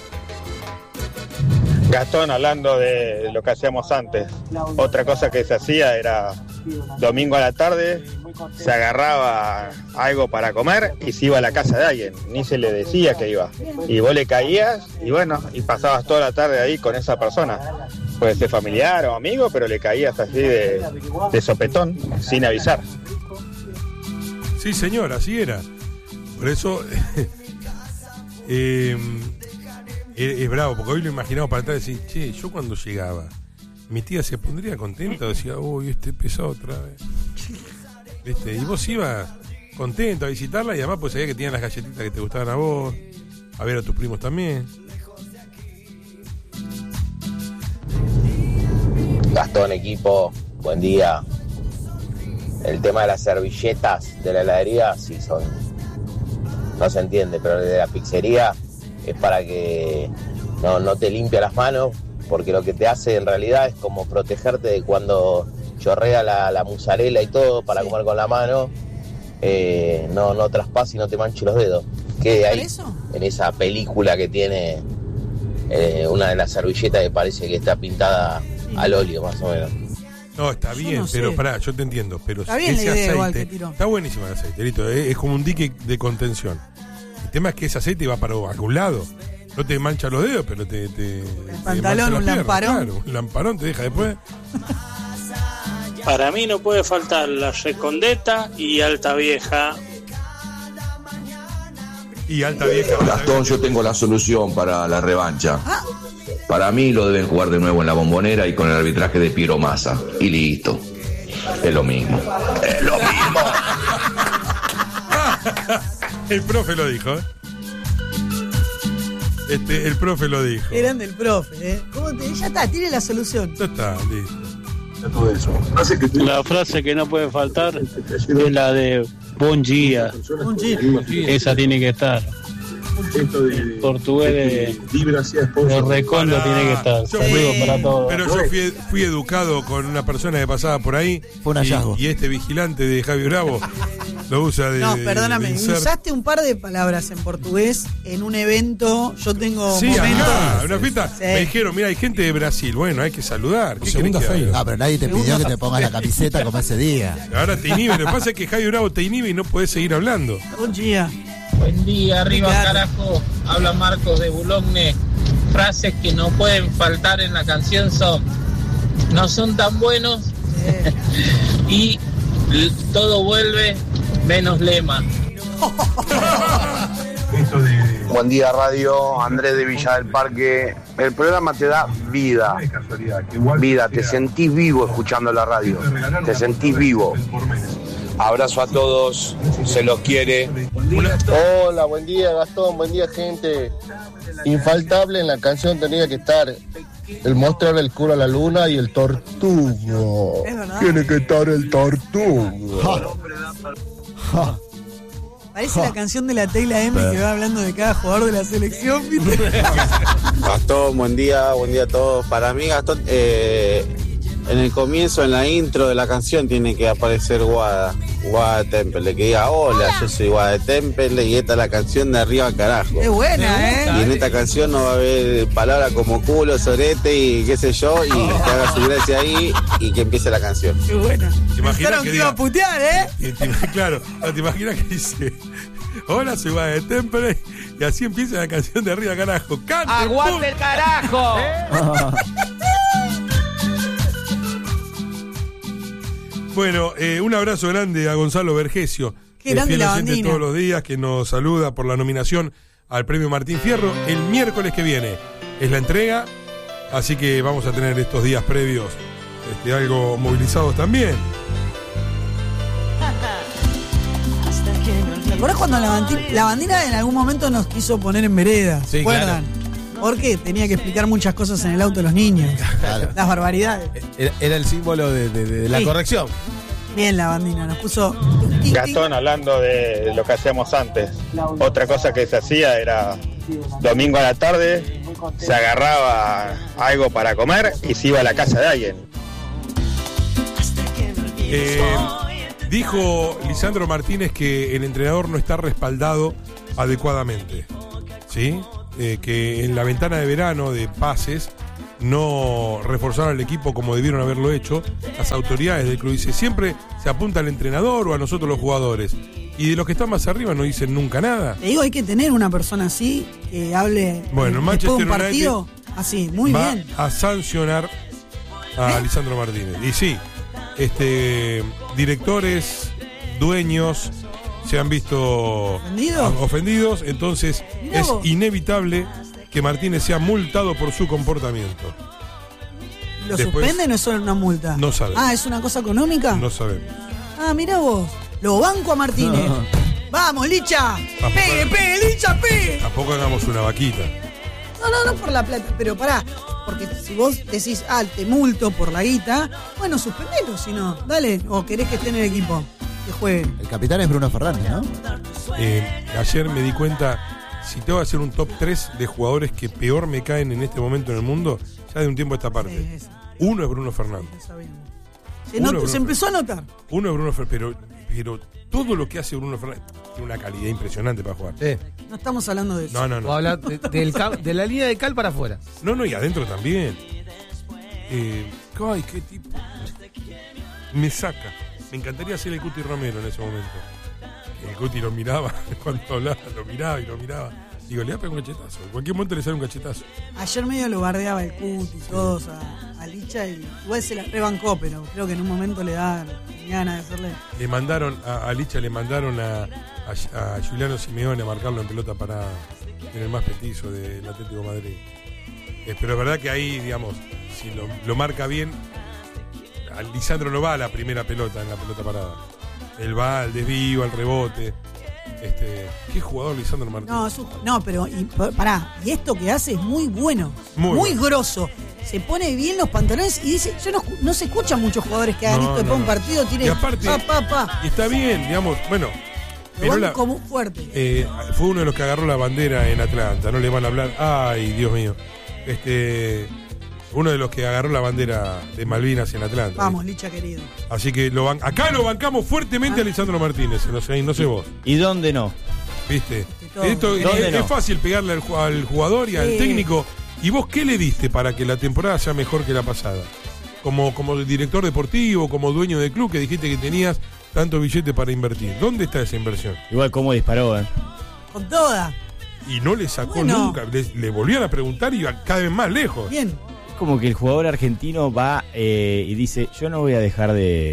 [SPEAKER 5] Gastón, hablando de lo que hacíamos antes, otra cosa que se hacía era domingo a la tarde, se agarraba algo para comer y se iba a la casa de alguien, ni se le decía que iba. Y vos le caías y bueno, y pasabas toda la tarde ahí con esa persona. Puede ser familiar o amigo, pero le caías así de sopetón, sin avisar.
[SPEAKER 1] Sí, señor, así era. Por eso es bravo, porque hoy lo imaginamos para atrás y decir, che, yo cuando llegaba, mi tía se pondría contenta, decía, uy, pesado otra vez. Y vos ibas contento a visitarla y además pues sabía que tenían las galletitas que te gustaban a vos, a ver a tus primos también.
[SPEAKER 24] Gastón, equipo, buen día. El tema de las servilletas de la heladería, sí son, no se entiende, pero el de la pizzería es para que no te limpia las manos, porque lo que te hace en realidad es como protegerte de cuando chorrea la mozzarella y todo para comer con la mano, no traspase y no te manche los dedos. Que ahí, en esa película que tiene una de las servilletas que parece que está pintada al óleo, más o menos.
[SPEAKER 1] No, está bien,
[SPEAKER 3] no
[SPEAKER 1] pero
[SPEAKER 3] sé.
[SPEAKER 1] pará, yo te entiendo, pero
[SPEAKER 3] Está bien
[SPEAKER 1] ese
[SPEAKER 3] la idea igual
[SPEAKER 1] aceite
[SPEAKER 3] que tiró.
[SPEAKER 1] está buenísimo el aceite, Lito, es como un dique de contención. El tema es que ese aceite va para algún lado. No te mancha los dedos, pero te
[SPEAKER 3] pantalón, un lamparón.
[SPEAKER 1] Claro, un lamparón te deja después.
[SPEAKER 6] Para mí no puede faltar la Recondeta y Alta Vieja.
[SPEAKER 1] Y Alta Vieja.
[SPEAKER 24] Gastón, yo tengo la solución para la revancha. Para mí lo deben jugar de nuevo en la Bombonera y con el arbitraje de Piero Massa. Y listo. Es lo mismo. Es lo mismo.
[SPEAKER 1] El profe lo dijo, el profe lo dijo.
[SPEAKER 3] Eran del profe, ya está, tiene la solución.
[SPEAKER 1] Ya está, listo.
[SPEAKER 24] Todo eso.
[SPEAKER 6] La frase que no puede faltar es la de Bon Dia. Esa tiene que estar. El portugués de Recondo tiene que estar. Saludos para todos.
[SPEAKER 1] Pero yo fui educado con una persona que pasaba por ahí.
[SPEAKER 7] Fue un hallazgo.
[SPEAKER 1] Y este vigilante de Javi Bravo lo usa de.
[SPEAKER 3] No, perdóname,
[SPEAKER 1] de insert.
[SPEAKER 3] usaste un par de palabras en portugués en un evento. Yo tengo
[SPEAKER 1] Sí,
[SPEAKER 3] momentos.
[SPEAKER 1] una fiesta.
[SPEAKER 3] Sí.
[SPEAKER 1] Me dijeron, mira, hay gente de Brasil. Bueno, hay que saludar. ¿Qué
[SPEAKER 7] Segunda
[SPEAKER 1] querés que
[SPEAKER 7] fe.
[SPEAKER 1] haga?
[SPEAKER 7] Ah, pero nadie te pidió que te pongas la camiseta como ese día.
[SPEAKER 1] Ahora te inhibe. Lo que pasa es que Javi Bravo te inhibe y no podés seguir hablando.
[SPEAKER 3] Buen día.
[SPEAKER 6] Buen día, arriba carajo. Habla Marcos de Boulogne. Frases que no pueden faltar en la canción son: no son tan buenos y todo vuelve menos lema.
[SPEAKER 24] Buen día, radio. Andrés de Villa del Parque. El programa te da vida. Vida, te sentís vivo escuchando la radio. Te sentís vivo. Abrazo a todos, se los quiere.
[SPEAKER 8] Hola, buen día Gastón, buen día gente. Infaltable en la canción tenía que estar el mostrarle el culo a la luna y el tortugo. Tiene que estar el tortugo.
[SPEAKER 3] Parece la canción de la Teyla M que va hablando de cada jugador de la selección. ¿Viste?
[SPEAKER 8] Gastón, buen día a todos. Para mí Gastón, en el comienzo, en la intro de la canción tiene que aparecer Guada Temple, que diga hola, yo soy Guada Temple y esta es la canción de arriba carajo.
[SPEAKER 3] Es buena,
[SPEAKER 8] Y en esta canción no va a haber palabras como culo, sorete y qué sé yo, y que haga su gracia ahí y que empiece la canción.
[SPEAKER 3] Qué buena.
[SPEAKER 1] ¿Te imaginas
[SPEAKER 3] Pensaron que iba a putear,
[SPEAKER 1] Claro, ¿te imaginas que dice hola, soy Guada de Temple? Y así empieza la canción de arriba carajo. ¡Cante!
[SPEAKER 6] ¡Aguante el carajo!
[SPEAKER 1] Bueno, un abrazo grande a Gonzalo Vergesio,
[SPEAKER 3] Qué grande
[SPEAKER 1] fiel
[SPEAKER 3] la
[SPEAKER 1] oyente
[SPEAKER 3] bandina.
[SPEAKER 1] todos los días, que nos saluda por la nominación al premio Martín Fierro. El miércoles que viene es la entrega, Así que vamos a tener estos días previos algo movilizados también.
[SPEAKER 3] ¿Te acuerdas cuando la bandera en algún momento nos quiso poner en vereda?
[SPEAKER 22] Sí,
[SPEAKER 3] ¿Se acuerdan?
[SPEAKER 22] claro.
[SPEAKER 3] Porque tenía que explicar muchas cosas en el auto de los niños.
[SPEAKER 22] Claro.
[SPEAKER 3] Las barbaridades.
[SPEAKER 22] Era el símbolo de la
[SPEAKER 3] Sí.
[SPEAKER 22] corrección.
[SPEAKER 3] Bien la bandina, nos puso...
[SPEAKER 5] Gastón, hablando de lo que hacíamos antes, otra cosa que se hacía era domingo a la tarde, se agarraba algo para comer y se iba a la casa de alguien.
[SPEAKER 1] Dijo Lisandro Martínez que el entrenador no está respaldado adecuadamente, ¿sí? Que en la ventana de verano de pases no reforzaron al equipo como debieron haberlo hecho las autoridades del club. Dice, siempre se apunta al entrenador o a nosotros los jugadores. Y de los que están más arriba no dicen nunca nada.
[SPEAKER 3] Te digo, hay que tener una persona así que hable
[SPEAKER 1] Bueno,
[SPEAKER 3] después de un
[SPEAKER 1] Manchester
[SPEAKER 3] partido
[SPEAKER 1] United
[SPEAKER 3] así, muy
[SPEAKER 1] va
[SPEAKER 3] bien.
[SPEAKER 1] a sancionar a Lisandro Martínez. Y sí, directores, dueños se han visto ofendidos, entonces
[SPEAKER 3] Mirá
[SPEAKER 1] es
[SPEAKER 3] vos.
[SPEAKER 1] inevitable que Martínez sea multado por su comportamiento.
[SPEAKER 3] ¿Lo
[SPEAKER 1] Después,
[SPEAKER 3] suspenden o es solo una multa?
[SPEAKER 1] No sabemos.
[SPEAKER 3] Ah, ¿es una cosa económica?
[SPEAKER 1] No sabemos.
[SPEAKER 3] Ah, mirá vos. Lo banco a Martínez. ¡Vamos, Licha! ¡Pegue, Licha, pegue!
[SPEAKER 1] Tampoco hagamos una vaquita.
[SPEAKER 3] No por la plata, pero pará. Porque si vos decís, te multo por la guita, bueno, suspendelo, si no. Dale, o querés que esté en el equipo, que juegue.
[SPEAKER 7] El capitán es Bruno Fernández, ¿no?
[SPEAKER 1] Ayer me di cuenta, si tengo que hacer un top 3 de jugadores que peor me caen en este momento en el mundo, ya de un tiempo a esta parte. Uno es Bruno Fernández.
[SPEAKER 3] Se empezó a notar.
[SPEAKER 1] Uno es Bruno Fernández, pero todo lo que hace Bruno Fernández tiene una calidad impresionante para jugar.
[SPEAKER 3] No estamos hablando de eso.
[SPEAKER 1] No.
[SPEAKER 22] O hablar de la línea de cal para afuera.
[SPEAKER 1] No, y adentro también. Ay, qué tipo. Me saca. Me encantaría ser el Cuti Romero en ese momento. El Cuti lo miraba, cuando hablaba, lo miraba. Digo, le voy a pegar un cachetazo. En cualquier momento le sale un cachetazo.
[SPEAKER 3] Ayer medio lo bardeaba el Cuti y todos a Licha, y igual se la rebancó, pero creo que en un momento le da ganas de hacerle.
[SPEAKER 1] Le mandaron a Licha, le mandaron a Juliano Simeone a marcarlo en pelota para en el más petizo del Atlético de Madrid. Pero es verdad que ahí, digamos, si lo marca bien, Lisandro no va a la primera pelota en la pelota parada. Él va al desvío, al rebote. ¿Qué jugador Lisandro Martínez?
[SPEAKER 3] Pero pará, y esto que hace es muy bueno, muy
[SPEAKER 1] bueno.
[SPEAKER 3] grosso. Se pone bien los pantalones y dice, no se escuchan muchos jugadores que hagan esto después de un partido, tiene
[SPEAKER 1] y aparte, y está bien, digamos, bueno.
[SPEAKER 3] Como fuerte.
[SPEAKER 1] Fue uno de los que agarró la bandera en Atlanta, no le van a hablar, ay, Dios mío. Uno de los que agarró la bandera de Malvinas en Atlanta.
[SPEAKER 3] Vamos, Licha querido.
[SPEAKER 1] Así que acá lo bancamos fuertemente a Lisandro Martínez, no sé vos.
[SPEAKER 26] ¿Y dónde no?
[SPEAKER 1] ¿Viste? Esto es fácil pegarle al jugador y al técnico. ¿Y vos qué le diste para que la temporada sea mejor que la pasada? Como director deportivo, como dueño del club, que dijiste que tenías tanto billete para invertir. ¿Dónde está esa inversión?
[SPEAKER 26] Igual cómo disparó,
[SPEAKER 3] Con toda.
[SPEAKER 1] Y no le sacó nunca. Le volvían a preguntar y iba cada vez más lejos.
[SPEAKER 3] Bien.
[SPEAKER 26] Es como que el jugador argentino va y dice, yo no voy a dejar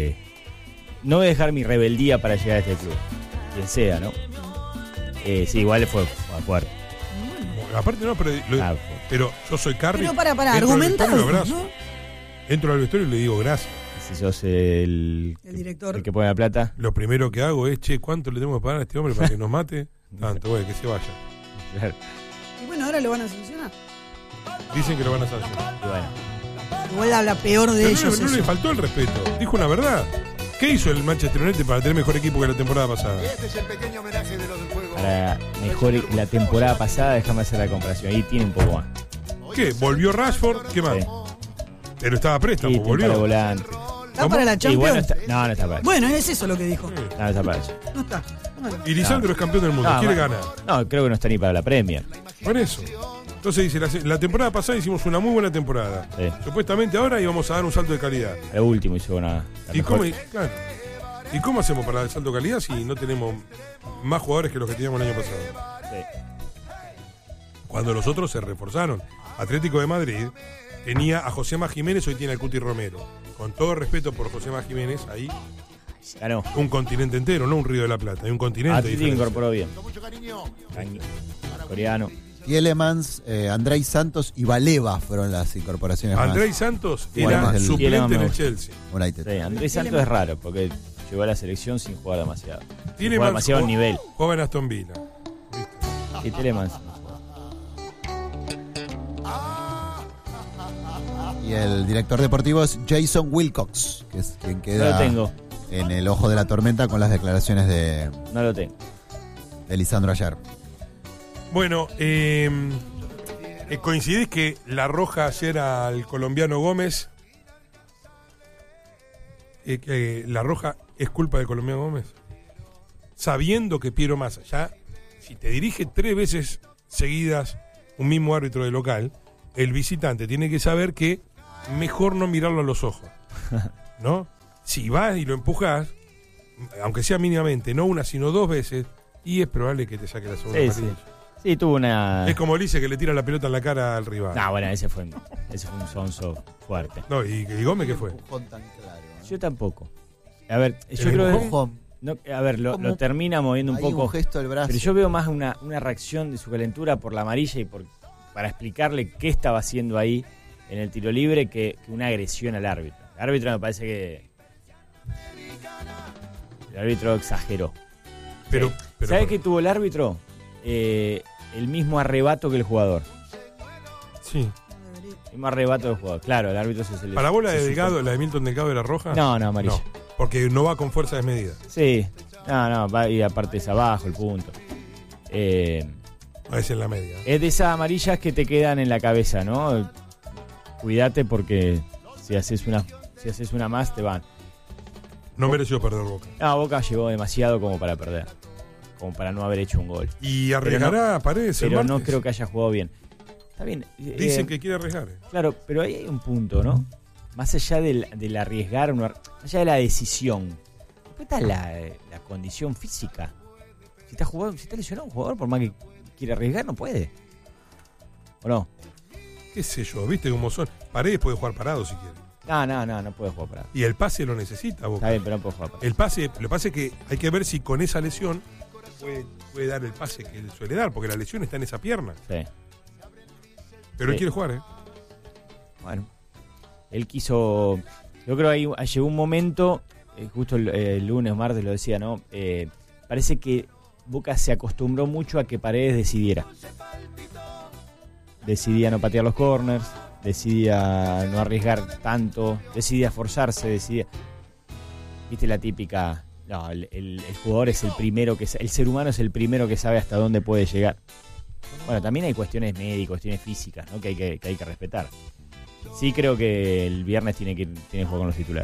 [SPEAKER 26] mi rebeldía para llegar a este club. Quien sea, ¿no? Sí, igual fue fuerte.
[SPEAKER 1] Aparte no, pero yo soy Carri.
[SPEAKER 3] Pero para argumentar.
[SPEAKER 1] Entro al vestuario y le digo gracias.
[SPEAKER 26] Si sos el
[SPEAKER 3] director,
[SPEAKER 26] el que pone la plata.
[SPEAKER 1] Lo primero que hago es, ¿cuánto le tenemos que pagar a este hombre para que nos mate? Tanto, güey, que se vaya.
[SPEAKER 26] Claro.
[SPEAKER 3] Y bueno, ahora lo van a sancionar.
[SPEAKER 1] Dicen que lo van a sancionar.
[SPEAKER 26] Y bueno.
[SPEAKER 3] Igual habla peor de ellos.
[SPEAKER 1] No le faltó el respeto. Dijo una verdad. ¿Qué hizo el Manchester United para tener mejor equipo que la temporada pasada?
[SPEAKER 2] Este es el pequeño homenaje de los del juego.
[SPEAKER 26] Para mejor la temporada pasada, déjame hacer la comparación. Ahí tiene un poco más.
[SPEAKER 1] ¿Qué? ¿Volvió Rashford? ¿Qué más? Sí. Pero estaba a préstamo, volvió.
[SPEAKER 26] Para volante.
[SPEAKER 3] ¿Está para la Champions?
[SPEAKER 26] No está para eso.
[SPEAKER 3] Bueno, es eso lo que dijo.
[SPEAKER 26] No está para eso.
[SPEAKER 3] No está. Bueno.
[SPEAKER 1] Y Lisandro es campeón del mundo. ¿Quiere ganar?
[SPEAKER 26] No, creo que no está ni para la Premier.
[SPEAKER 1] Por eso. Entonces dice, la temporada pasada hicimos una muy buena temporada.
[SPEAKER 26] Sí.
[SPEAKER 1] Supuestamente ahora íbamos a dar un salto de calidad.
[SPEAKER 26] Lo último hizo una...
[SPEAKER 1] ¿Y cómo hacemos para el salto de calidad si no tenemos más jugadores que los que teníamos el año pasado?
[SPEAKER 26] Sí.
[SPEAKER 1] Cuando los otros se reforzaron. Atlético de Madrid tenía a Josema Jiménez, hoy tiene al Cuti Romero. Con todo respeto por Josema Jiménez, ahí
[SPEAKER 26] ganó
[SPEAKER 1] un continente entero, no un Río de la Plata, hay un continente.
[SPEAKER 26] Atlético incorporó bien. Coreano.
[SPEAKER 7] Tielemans, Andrei Santos y Valeva fueron las incorporaciones
[SPEAKER 1] Andrei
[SPEAKER 7] más.
[SPEAKER 1] Santos
[SPEAKER 7] Bueno,
[SPEAKER 1] era
[SPEAKER 7] el
[SPEAKER 1] suplente en el Chelsea.
[SPEAKER 7] United.
[SPEAKER 9] Sí, Andrés Santos es raro porque llegó a la selección sin jugar demasiado.
[SPEAKER 1] Tiene
[SPEAKER 9] Juega demasiado nivel.
[SPEAKER 1] Juega en Aston Villa.
[SPEAKER 9] Y Tielemans.
[SPEAKER 7] Y el director deportivo es Jason Wilcox, que es quien queda
[SPEAKER 9] No lo tengo.
[SPEAKER 7] en el ojo de la tormenta con las declaraciones de
[SPEAKER 9] No lo tengo.
[SPEAKER 7] Lisandro ayer.
[SPEAKER 1] Bueno, coincidís que la roja ayer al colombiano Gómez. La roja es culpa del colombiano Gómez. Sabiendo que Piero Massa, ya, si te dirige 3 veces seguidas un mismo árbitro de local, el visitante tiene que saber que mejor no mirarlo a los ojos, ¿no? Si vas y lo empujas, aunque sea mínimamente, no una sino 2 veces, y es probable que te saque la segunda amarilla.
[SPEAKER 9] Sí, tuvo una...
[SPEAKER 1] Es como Lice que le tira la pelota en la cara al rival.
[SPEAKER 9] No, bueno, ese fue un sonso fuerte.
[SPEAKER 1] No, ¿y Gómez qué fue?
[SPEAKER 9] Yo tampoco. A ver, yo creo que... a ver, lo termina moviendo un poco.
[SPEAKER 7] Un gesto del brazo.
[SPEAKER 9] Pero yo veo más una reacción de su calentura por la amarilla y para explicarle qué estaba haciendo ahí en el tiro libre que una agresión al árbitro. El árbitro me parece que... El árbitro exageró.
[SPEAKER 1] Pero
[SPEAKER 9] ¿Sabe qué tuvo el árbitro? El mismo arrebato que el jugador.
[SPEAKER 1] Sí.
[SPEAKER 9] El mismo arrebato del jugador. Claro, el árbitro se seleccionó.
[SPEAKER 1] ¿Para vos la de Delgado, la de Milton Delgado era roja?
[SPEAKER 9] No, amarilla.
[SPEAKER 1] No, porque no va con fuerza desmedida.
[SPEAKER 9] Sí. No, va y aparte es abajo el punto.
[SPEAKER 1] Es en la media.
[SPEAKER 9] Es de esas amarillas que te quedan en la cabeza, ¿no? Cuídate porque si haces una más te van.
[SPEAKER 1] No mereció perder Boca.
[SPEAKER 9] No, Boca llegó demasiado como para perder. Como para no haber hecho un gol.
[SPEAKER 1] Y arriesgará Paredes el
[SPEAKER 9] Pero
[SPEAKER 1] martes.
[SPEAKER 9] no creo que haya jugado bien. Está bien.
[SPEAKER 1] Dicen que quiere arriesgar.
[SPEAKER 9] Claro, pero ahí hay un punto, ¿no? Más allá del arriesgar, más allá de la decisión. Después está la condición física. Si está lesionado un jugador, por más que quiere arriesgar, no puede. ¿O no?
[SPEAKER 1] ¿Qué sé yo? ¿Viste cómo son? Paredes puede jugar parado si quiere.
[SPEAKER 9] No puede jugar parado.
[SPEAKER 1] Y el pase lo necesita, Boca.
[SPEAKER 9] Está bien, pero no puede jugar parado.
[SPEAKER 1] El pase, lo que pasa es que hay que ver si con esa lesión puede dar el pase que él suele dar, porque la lesión está en esa pierna.
[SPEAKER 9] Sí.
[SPEAKER 1] Pero él quiere jugar, ¿eh?
[SPEAKER 9] Bueno, él quiso... Yo creo que ahí llegó un momento, justo el lunes o martes lo decía, ¿no? Parece que Boca se acostumbró mucho a que Paredes decidiera. Decidía no patear los corners, decidía no arriesgar tanto, decidía forzarse, decidía... ¿Viste la típica? No, el jugador es el primero el ser humano es el primero que sabe hasta dónde puede llegar. Bueno, también hay cuestiones médicas, cuestiones físicas, ¿no? que hay que respetar. Sí creo que el viernes tiene que jugar con los titulares.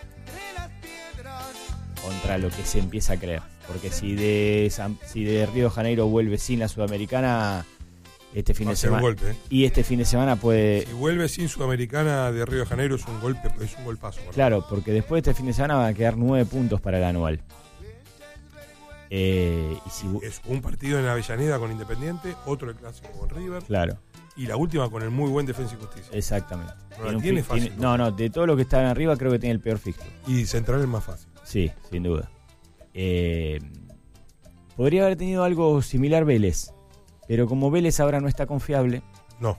[SPEAKER 9] Contra lo que se empieza a creer. Porque si de Río de Janeiro vuelve sin la Sudamericana, este fin de semana.
[SPEAKER 1] Un golpe, ¿eh?
[SPEAKER 9] Y este fin de semana puede.
[SPEAKER 1] Si vuelve sin Sudamericana de Río de Janeiro es un golpe, es un golpazo.
[SPEAKER 9] Claro, porque después de este fin de semana van a quedar 9 puntos para el anual.
[SPEAKER 1] Y si es un partido en Avellaneda con Independiente, otro el clásico con River.
[SPEAKER 9] Claro.
[SPEAKER 1] Y la última con el muy buen Defensa y Justicia.
[SPEAKER 9] Exactamente.
[SPEAKER 1] No, tiene fácil.
[SPEAKER 9] No, de todos los que están arriba creo que tiene el peor fixture.
[SPEAKER 1] Y Central es más fácil.
[SPEAKER 9] Sí, sin duda. Podría haber tenido algo similar Vélez, pero como Vélez ahora no está confiable.
[SPEAKER 1] No.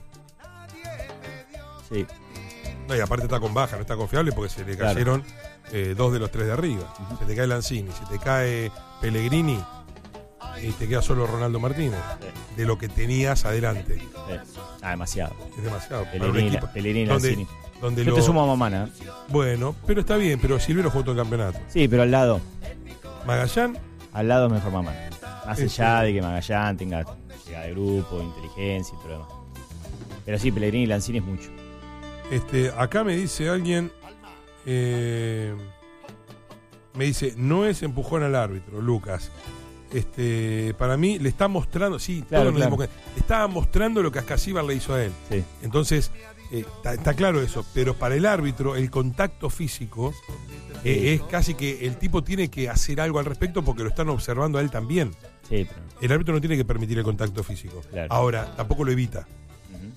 [SPEAKER 9] Sí.
[SPEAKER 1] No, y aparte está con baja, no está confiable porque se le cayeron 2 de los 3 de arriba. Uh-huh. Se te cae Lanzini, se te cae Pellegrini y te queda solo Ronaldo Martínez. Sí. De lo que tenías adelante.
[SPEAKER 9] Sí. Demasiado.
[SPEAKER 1] Es demasiado.
[SPEAKER 9] Pellegrini, Lanzini.
[SPEAKER 1] Donde
[SPEAKER 9] yo te sumo a Mamana.
[SPEAKER 1] Bueno, pero está bien, pero Silvero jugó todo el campeonato.
[SPEAKER 9] Sí, pero al lado.
[SPEAKER 1] Magallán.
[SPEAKER 9] Al lado es mejor Mamana. Más allá de que Magallán tenga llegada de grupo, inteligencia y todo lo demás. Pero sí, Pellegrini y Lanzini es mucho.
[SPEAKER 1] Acá me dice alguien, me dice, no es empujón al árbitro, Lucas. Para mí le está mostrando, sí,
[SPEAKER 9] claro,
[SPEAKER 1] todos nos dimos cuenta, estaba mostrando lo que Ascasíbar le hizo a él.
[SPEAKER 9] Sí.
[SPEAKER 1] Entonces, está claro eso, pero para el árbitro el contacto físico es casi que el tipo tiene que hacer algo al respecto porque lo están observando a él también.
[SPEAKER 9] Sí, pero...
[SPEAKER 1] El árbitro no tiene que permitir el contacto físico.
[SPEAKER 9] Claro.
[SPEAKER 1] Ahora, tampoco lo evita.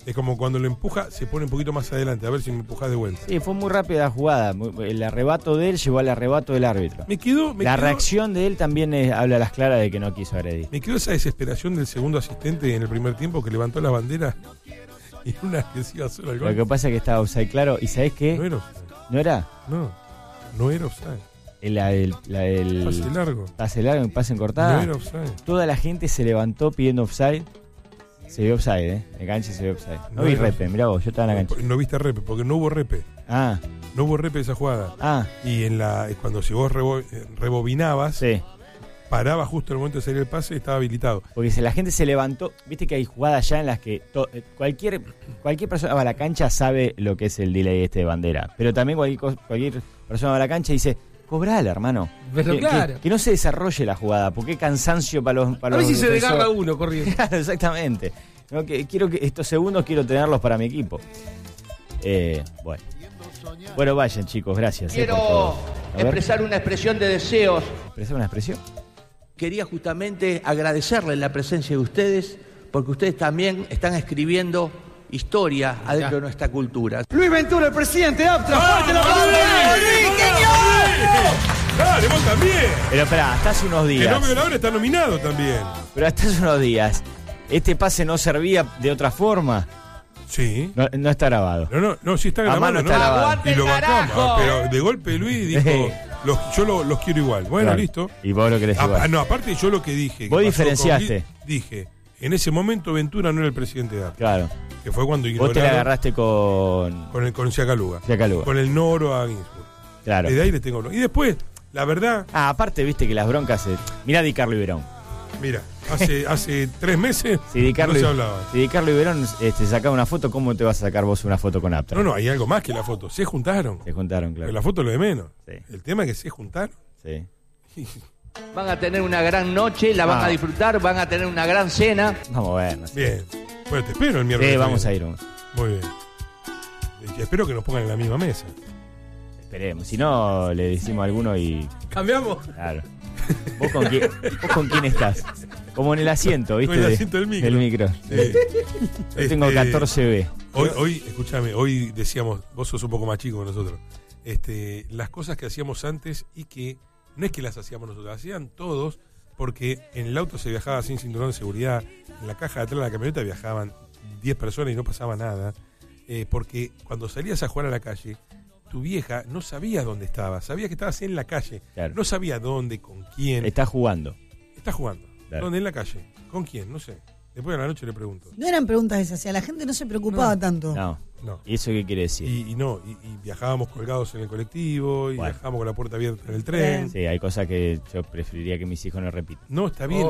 [SPEAKER 1] Es como cuando lo empuja, se pone un poquito más adelante, a ver si me empujas de vuelta.
[SPEAKER 9] Sí, fue muy rápida la jugada. El arrebato de él llevó al arrebato del árbitro. La reacción de él también habla a las claras de que no quiso agredir.
[SPEAKER 1] Me quedó esa desesperación del segundo asistente en el primer tiempo que levantó la bandera y una que se iba solo al gol.
[SPEAKER 9] Lo que pasa es que estaba offside, claro. ¿Y sabés qué?
[SPEAKER 1] No era offside.
[SPEAKER 9] ¿No era?
[SPEAKER 1] No era offside.
[SPEAKER 9] El
[SPEAKER 1] pase largo.
[SPEAKER 9] Pase largo, pase en cortada.
[SPEAKER 1] No era offside.
[SPEAKER 9] Toda la gente se levantó pidiendo offside. Se vio offside, En cancha se vio offside. No vi repe, mirá vos, yo estaba en la cancha.
[SPEAKER 1] No viste repe, porque no hubo repe.
[SPEAKER 9] Ah.
[SPEAKER 1] No hubo repe esa jugada.
[SPEAKER 9] Ah.
[SPEAKER 1] Y cuando si vos rebobinabas, paraba justo en el momento de salir el pase y estaba habilitado.
[SPEAKER 9] Porque si la gente se levantó, viste que hay jugadas ya en las que cualquier persona va a la cancha sabe lo que es el delay de bandera. Pero también cualquier persona va a la cancha y dice, cobrala, hermano.
[SPEAKER 10] Pero claro.
[SPEAKER 9] Que no se desarrolle la jugada, porque qué cansancio para los
[SPEAKER 10] a ver si se desgarra uno corriendo.
[SPEAKER 9] Claro, exactamente. No, quiero que estos segundos quiero tenerlos para mi equipo. Bueno, vayan, chicos, gracias.
[SPEAKER 13] Quiero expresar una expresión de deseos.
[SPEAKER 9] ¿Expresar una expresión?
[SPEAKER 13] Quería justamente agradecerles la presencia de ustedes, porque ustedes también están escribiendo historia adentro de nuestra cultura.
[SPEAKER 10] Luis Ventura, el presidente APTRA. ¡Fuerte la
[SPEAKER 1] ¡Dale, vos también!
[SPEAKER 9] Pero espera, hasta hace unos días.
[SPEAKER 1] El novio de la hora está nominado también.
[SPEAKER 9] Pero hasta hace unos días, ¿este pase no servía de otra forma?
[SPEAKER 1] Sí.
[SPEAKER 9] No está grabado.
[SPEAKER 1] No, sí está grabado.
[SPEAKER 9] No está grabado.
[SPEAKER 1] Y lo bajamos. Pero de golpe Luis dijo, yo los quiero igual. Bueno,
[SPEAKER 9] claro.
[SPEAKER 1] Listo.
[SPEAKER 9] Y vos lo querés igual.
[SPEAKER 1] No, aparte yo lo que dije.
[SPEAKER 9] Vos diferenciaste.
[SPEAKER 1] Dije, en ese momento Ventura no era el presidente de APTRA.
[SPEAKER 9] Claro.
[SPEAKER 1] Que fue cuando ignoraron.
[SPEAKER 9] Vos te la agarraste
[SPEAKER 1] con Siacaluga. Con el Noro a Ginsburg.
[SPEAKER 9] Claro.
[SPEAKER 1] Desde ahí le tengo. Y después, la verdad.
[SPEAKER 9] Aparte, viste que las broncas. Mirá Di Carlo y Verón.
[SPEAKER 1] Mira, hace 3 meses
[SPEAKER 9] si Di Carlo,
[SPEAKER 1] no se hablaba.
[SPEAKER 9] Si Di Carlo y Verón sacaba una foto, ¿cómo te vas a sacar vos una foto con APTRA?
[SPEAKER 1] No, hay algo más que la foto. Se juntaron.
[SPEAKER 9] Claro.
[SPEAKER 1] Pero la foto es lo de menos.
[SPEAKER 9] Sí.
[SPEAKER 1] El tema es que se juntaron.
[SPEAKER 9] Sí.
[SPEAKER 13] Van a tener una gran noche, la van a disfrutar, van a tener una gran cena.
[SPEAKER 9] Vamos a ver.
[SPEAKER 1] Bien. Bueno, te espero el miércoles.
[SPEAKER 9] Sí, vamos a ir.
[SPEAKER 1] Muy bien. Espero que nos pongan en la misma mesa.
[SPEAKER 9] Esperemos. Si no, le decimos a alguno y...
[SPEAKER 10] ¿Cambiamos?
[SPEAKER 9] Claro. ¿Vos con quién estás? Como en el asiento, ¿viste?
[SPEAKER 1] Con el asiento del micro.
[SPEAKER 9] Del micro.
[SPEAKER 1] Sí.
[SPEAKER 9] Yo tengo 14B.
[SPEAKER 1] Hoy, escúchame, hoy decíamos, vos sos un poco más chico que nosotros, las cosas que hacíamos antes y que no es que las hacíamos nosotros, las hacían todos, porque en el auto se viajaba sin cinturón de seguridad, en la caja de atrás de la camioneta viajaban 10 personas y no pasaba nada, porque cuando salías a jugar a la calle, tu vieja no sabía dónde estabas, sabía que estabas en la calle,
[SPEAKER 9] claro.
[SPEAKER 1] No sabía dónde, con quién.
[SPEAKER 9] Estás jugando.
[SPEAKER 1] Claro. ¿Dónde? En la calle. ¿Con quién? No sé. Después de la noche le pregunto.
[SPEAKER 3] No eran preguntas esas, la gente no se preocupaba tanto.
[SPEAKER 9] No. ¿Y eso qué quiere decir?
[SPEAKER 1] Y viajábamos colgados en el colectivo, y viajábamos con la puerta abierta en el tren.
[SPEAKER 9] Sí, hay cosas que yo preferiría que mis hijos no repitan.
[SPEAKER 1] No, está bien.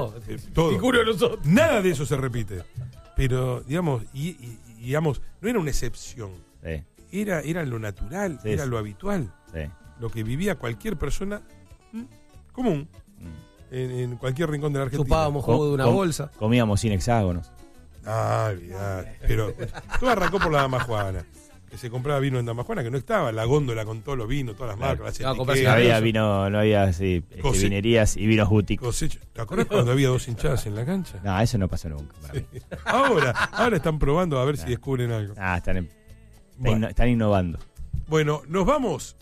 [SPEAKER 1] Todo. Nada de eso se repite. Pero, digamos, digamos, no era una excepción.
[SPEAKER 9] Sí.
[SPEAKER 1] Era lo natural, era lo habitual.
[SPEAKER 9] Sí.
[SPEAKER 1] Lo que vivía cualquier persona común en cualquier rincón de la Argentina.
[SPEAKER 10] Chupábamos jugo de una bolsa.
[SPEAKER 9] Comíamos sin hexágonos.
[SPEAKER 1] Olvidate. Pero todo arrancó por la Dama Juana, que se compraba vino en Dama Juana, que no estaba la góndola con todos los vinos, todas las marcas.
[SPEAKER 9] No había vino, no había vinerías y vinos boutique.
[SPEAKER 1] ¿Te acordás cuando había 2 hinchadas en la cancha?
[SPEAKER 9] No, eso no pasó nunca. Para mí.
[SPEAKER 1] Ahora están probando a ver si descubren algo.
[SPEAKER 9] Están innovando.
[SPEAKER 1] Bueno, nos vamos.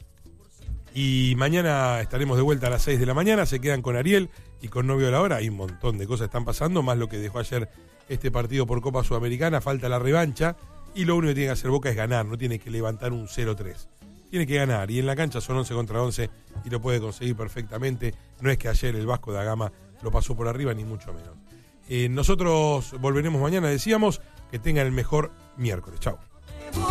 [SPEAKER 1] Y mañana estaremos de vuelta a las 6 de la mañana. Se quedan con Ariel y con Novio de la Hora. Hay un montón de cosas que están pasando, más lo que dejó ayer este partido por Copa Sudamericana. Falta la revancha y lo único que tiene que hacer Boca es ganar. No tiene que levantar un 0-3. Tiene que ganar. Y en la cancha son 11 contra 11 y lo puede conseguir perfectamente. No es que ayer el Vasco da Gama lo pasó por arriba, ni mucho menos. Nosotros volveremos mañana, decíamos. Que tengan el mejor miércoles. Chao.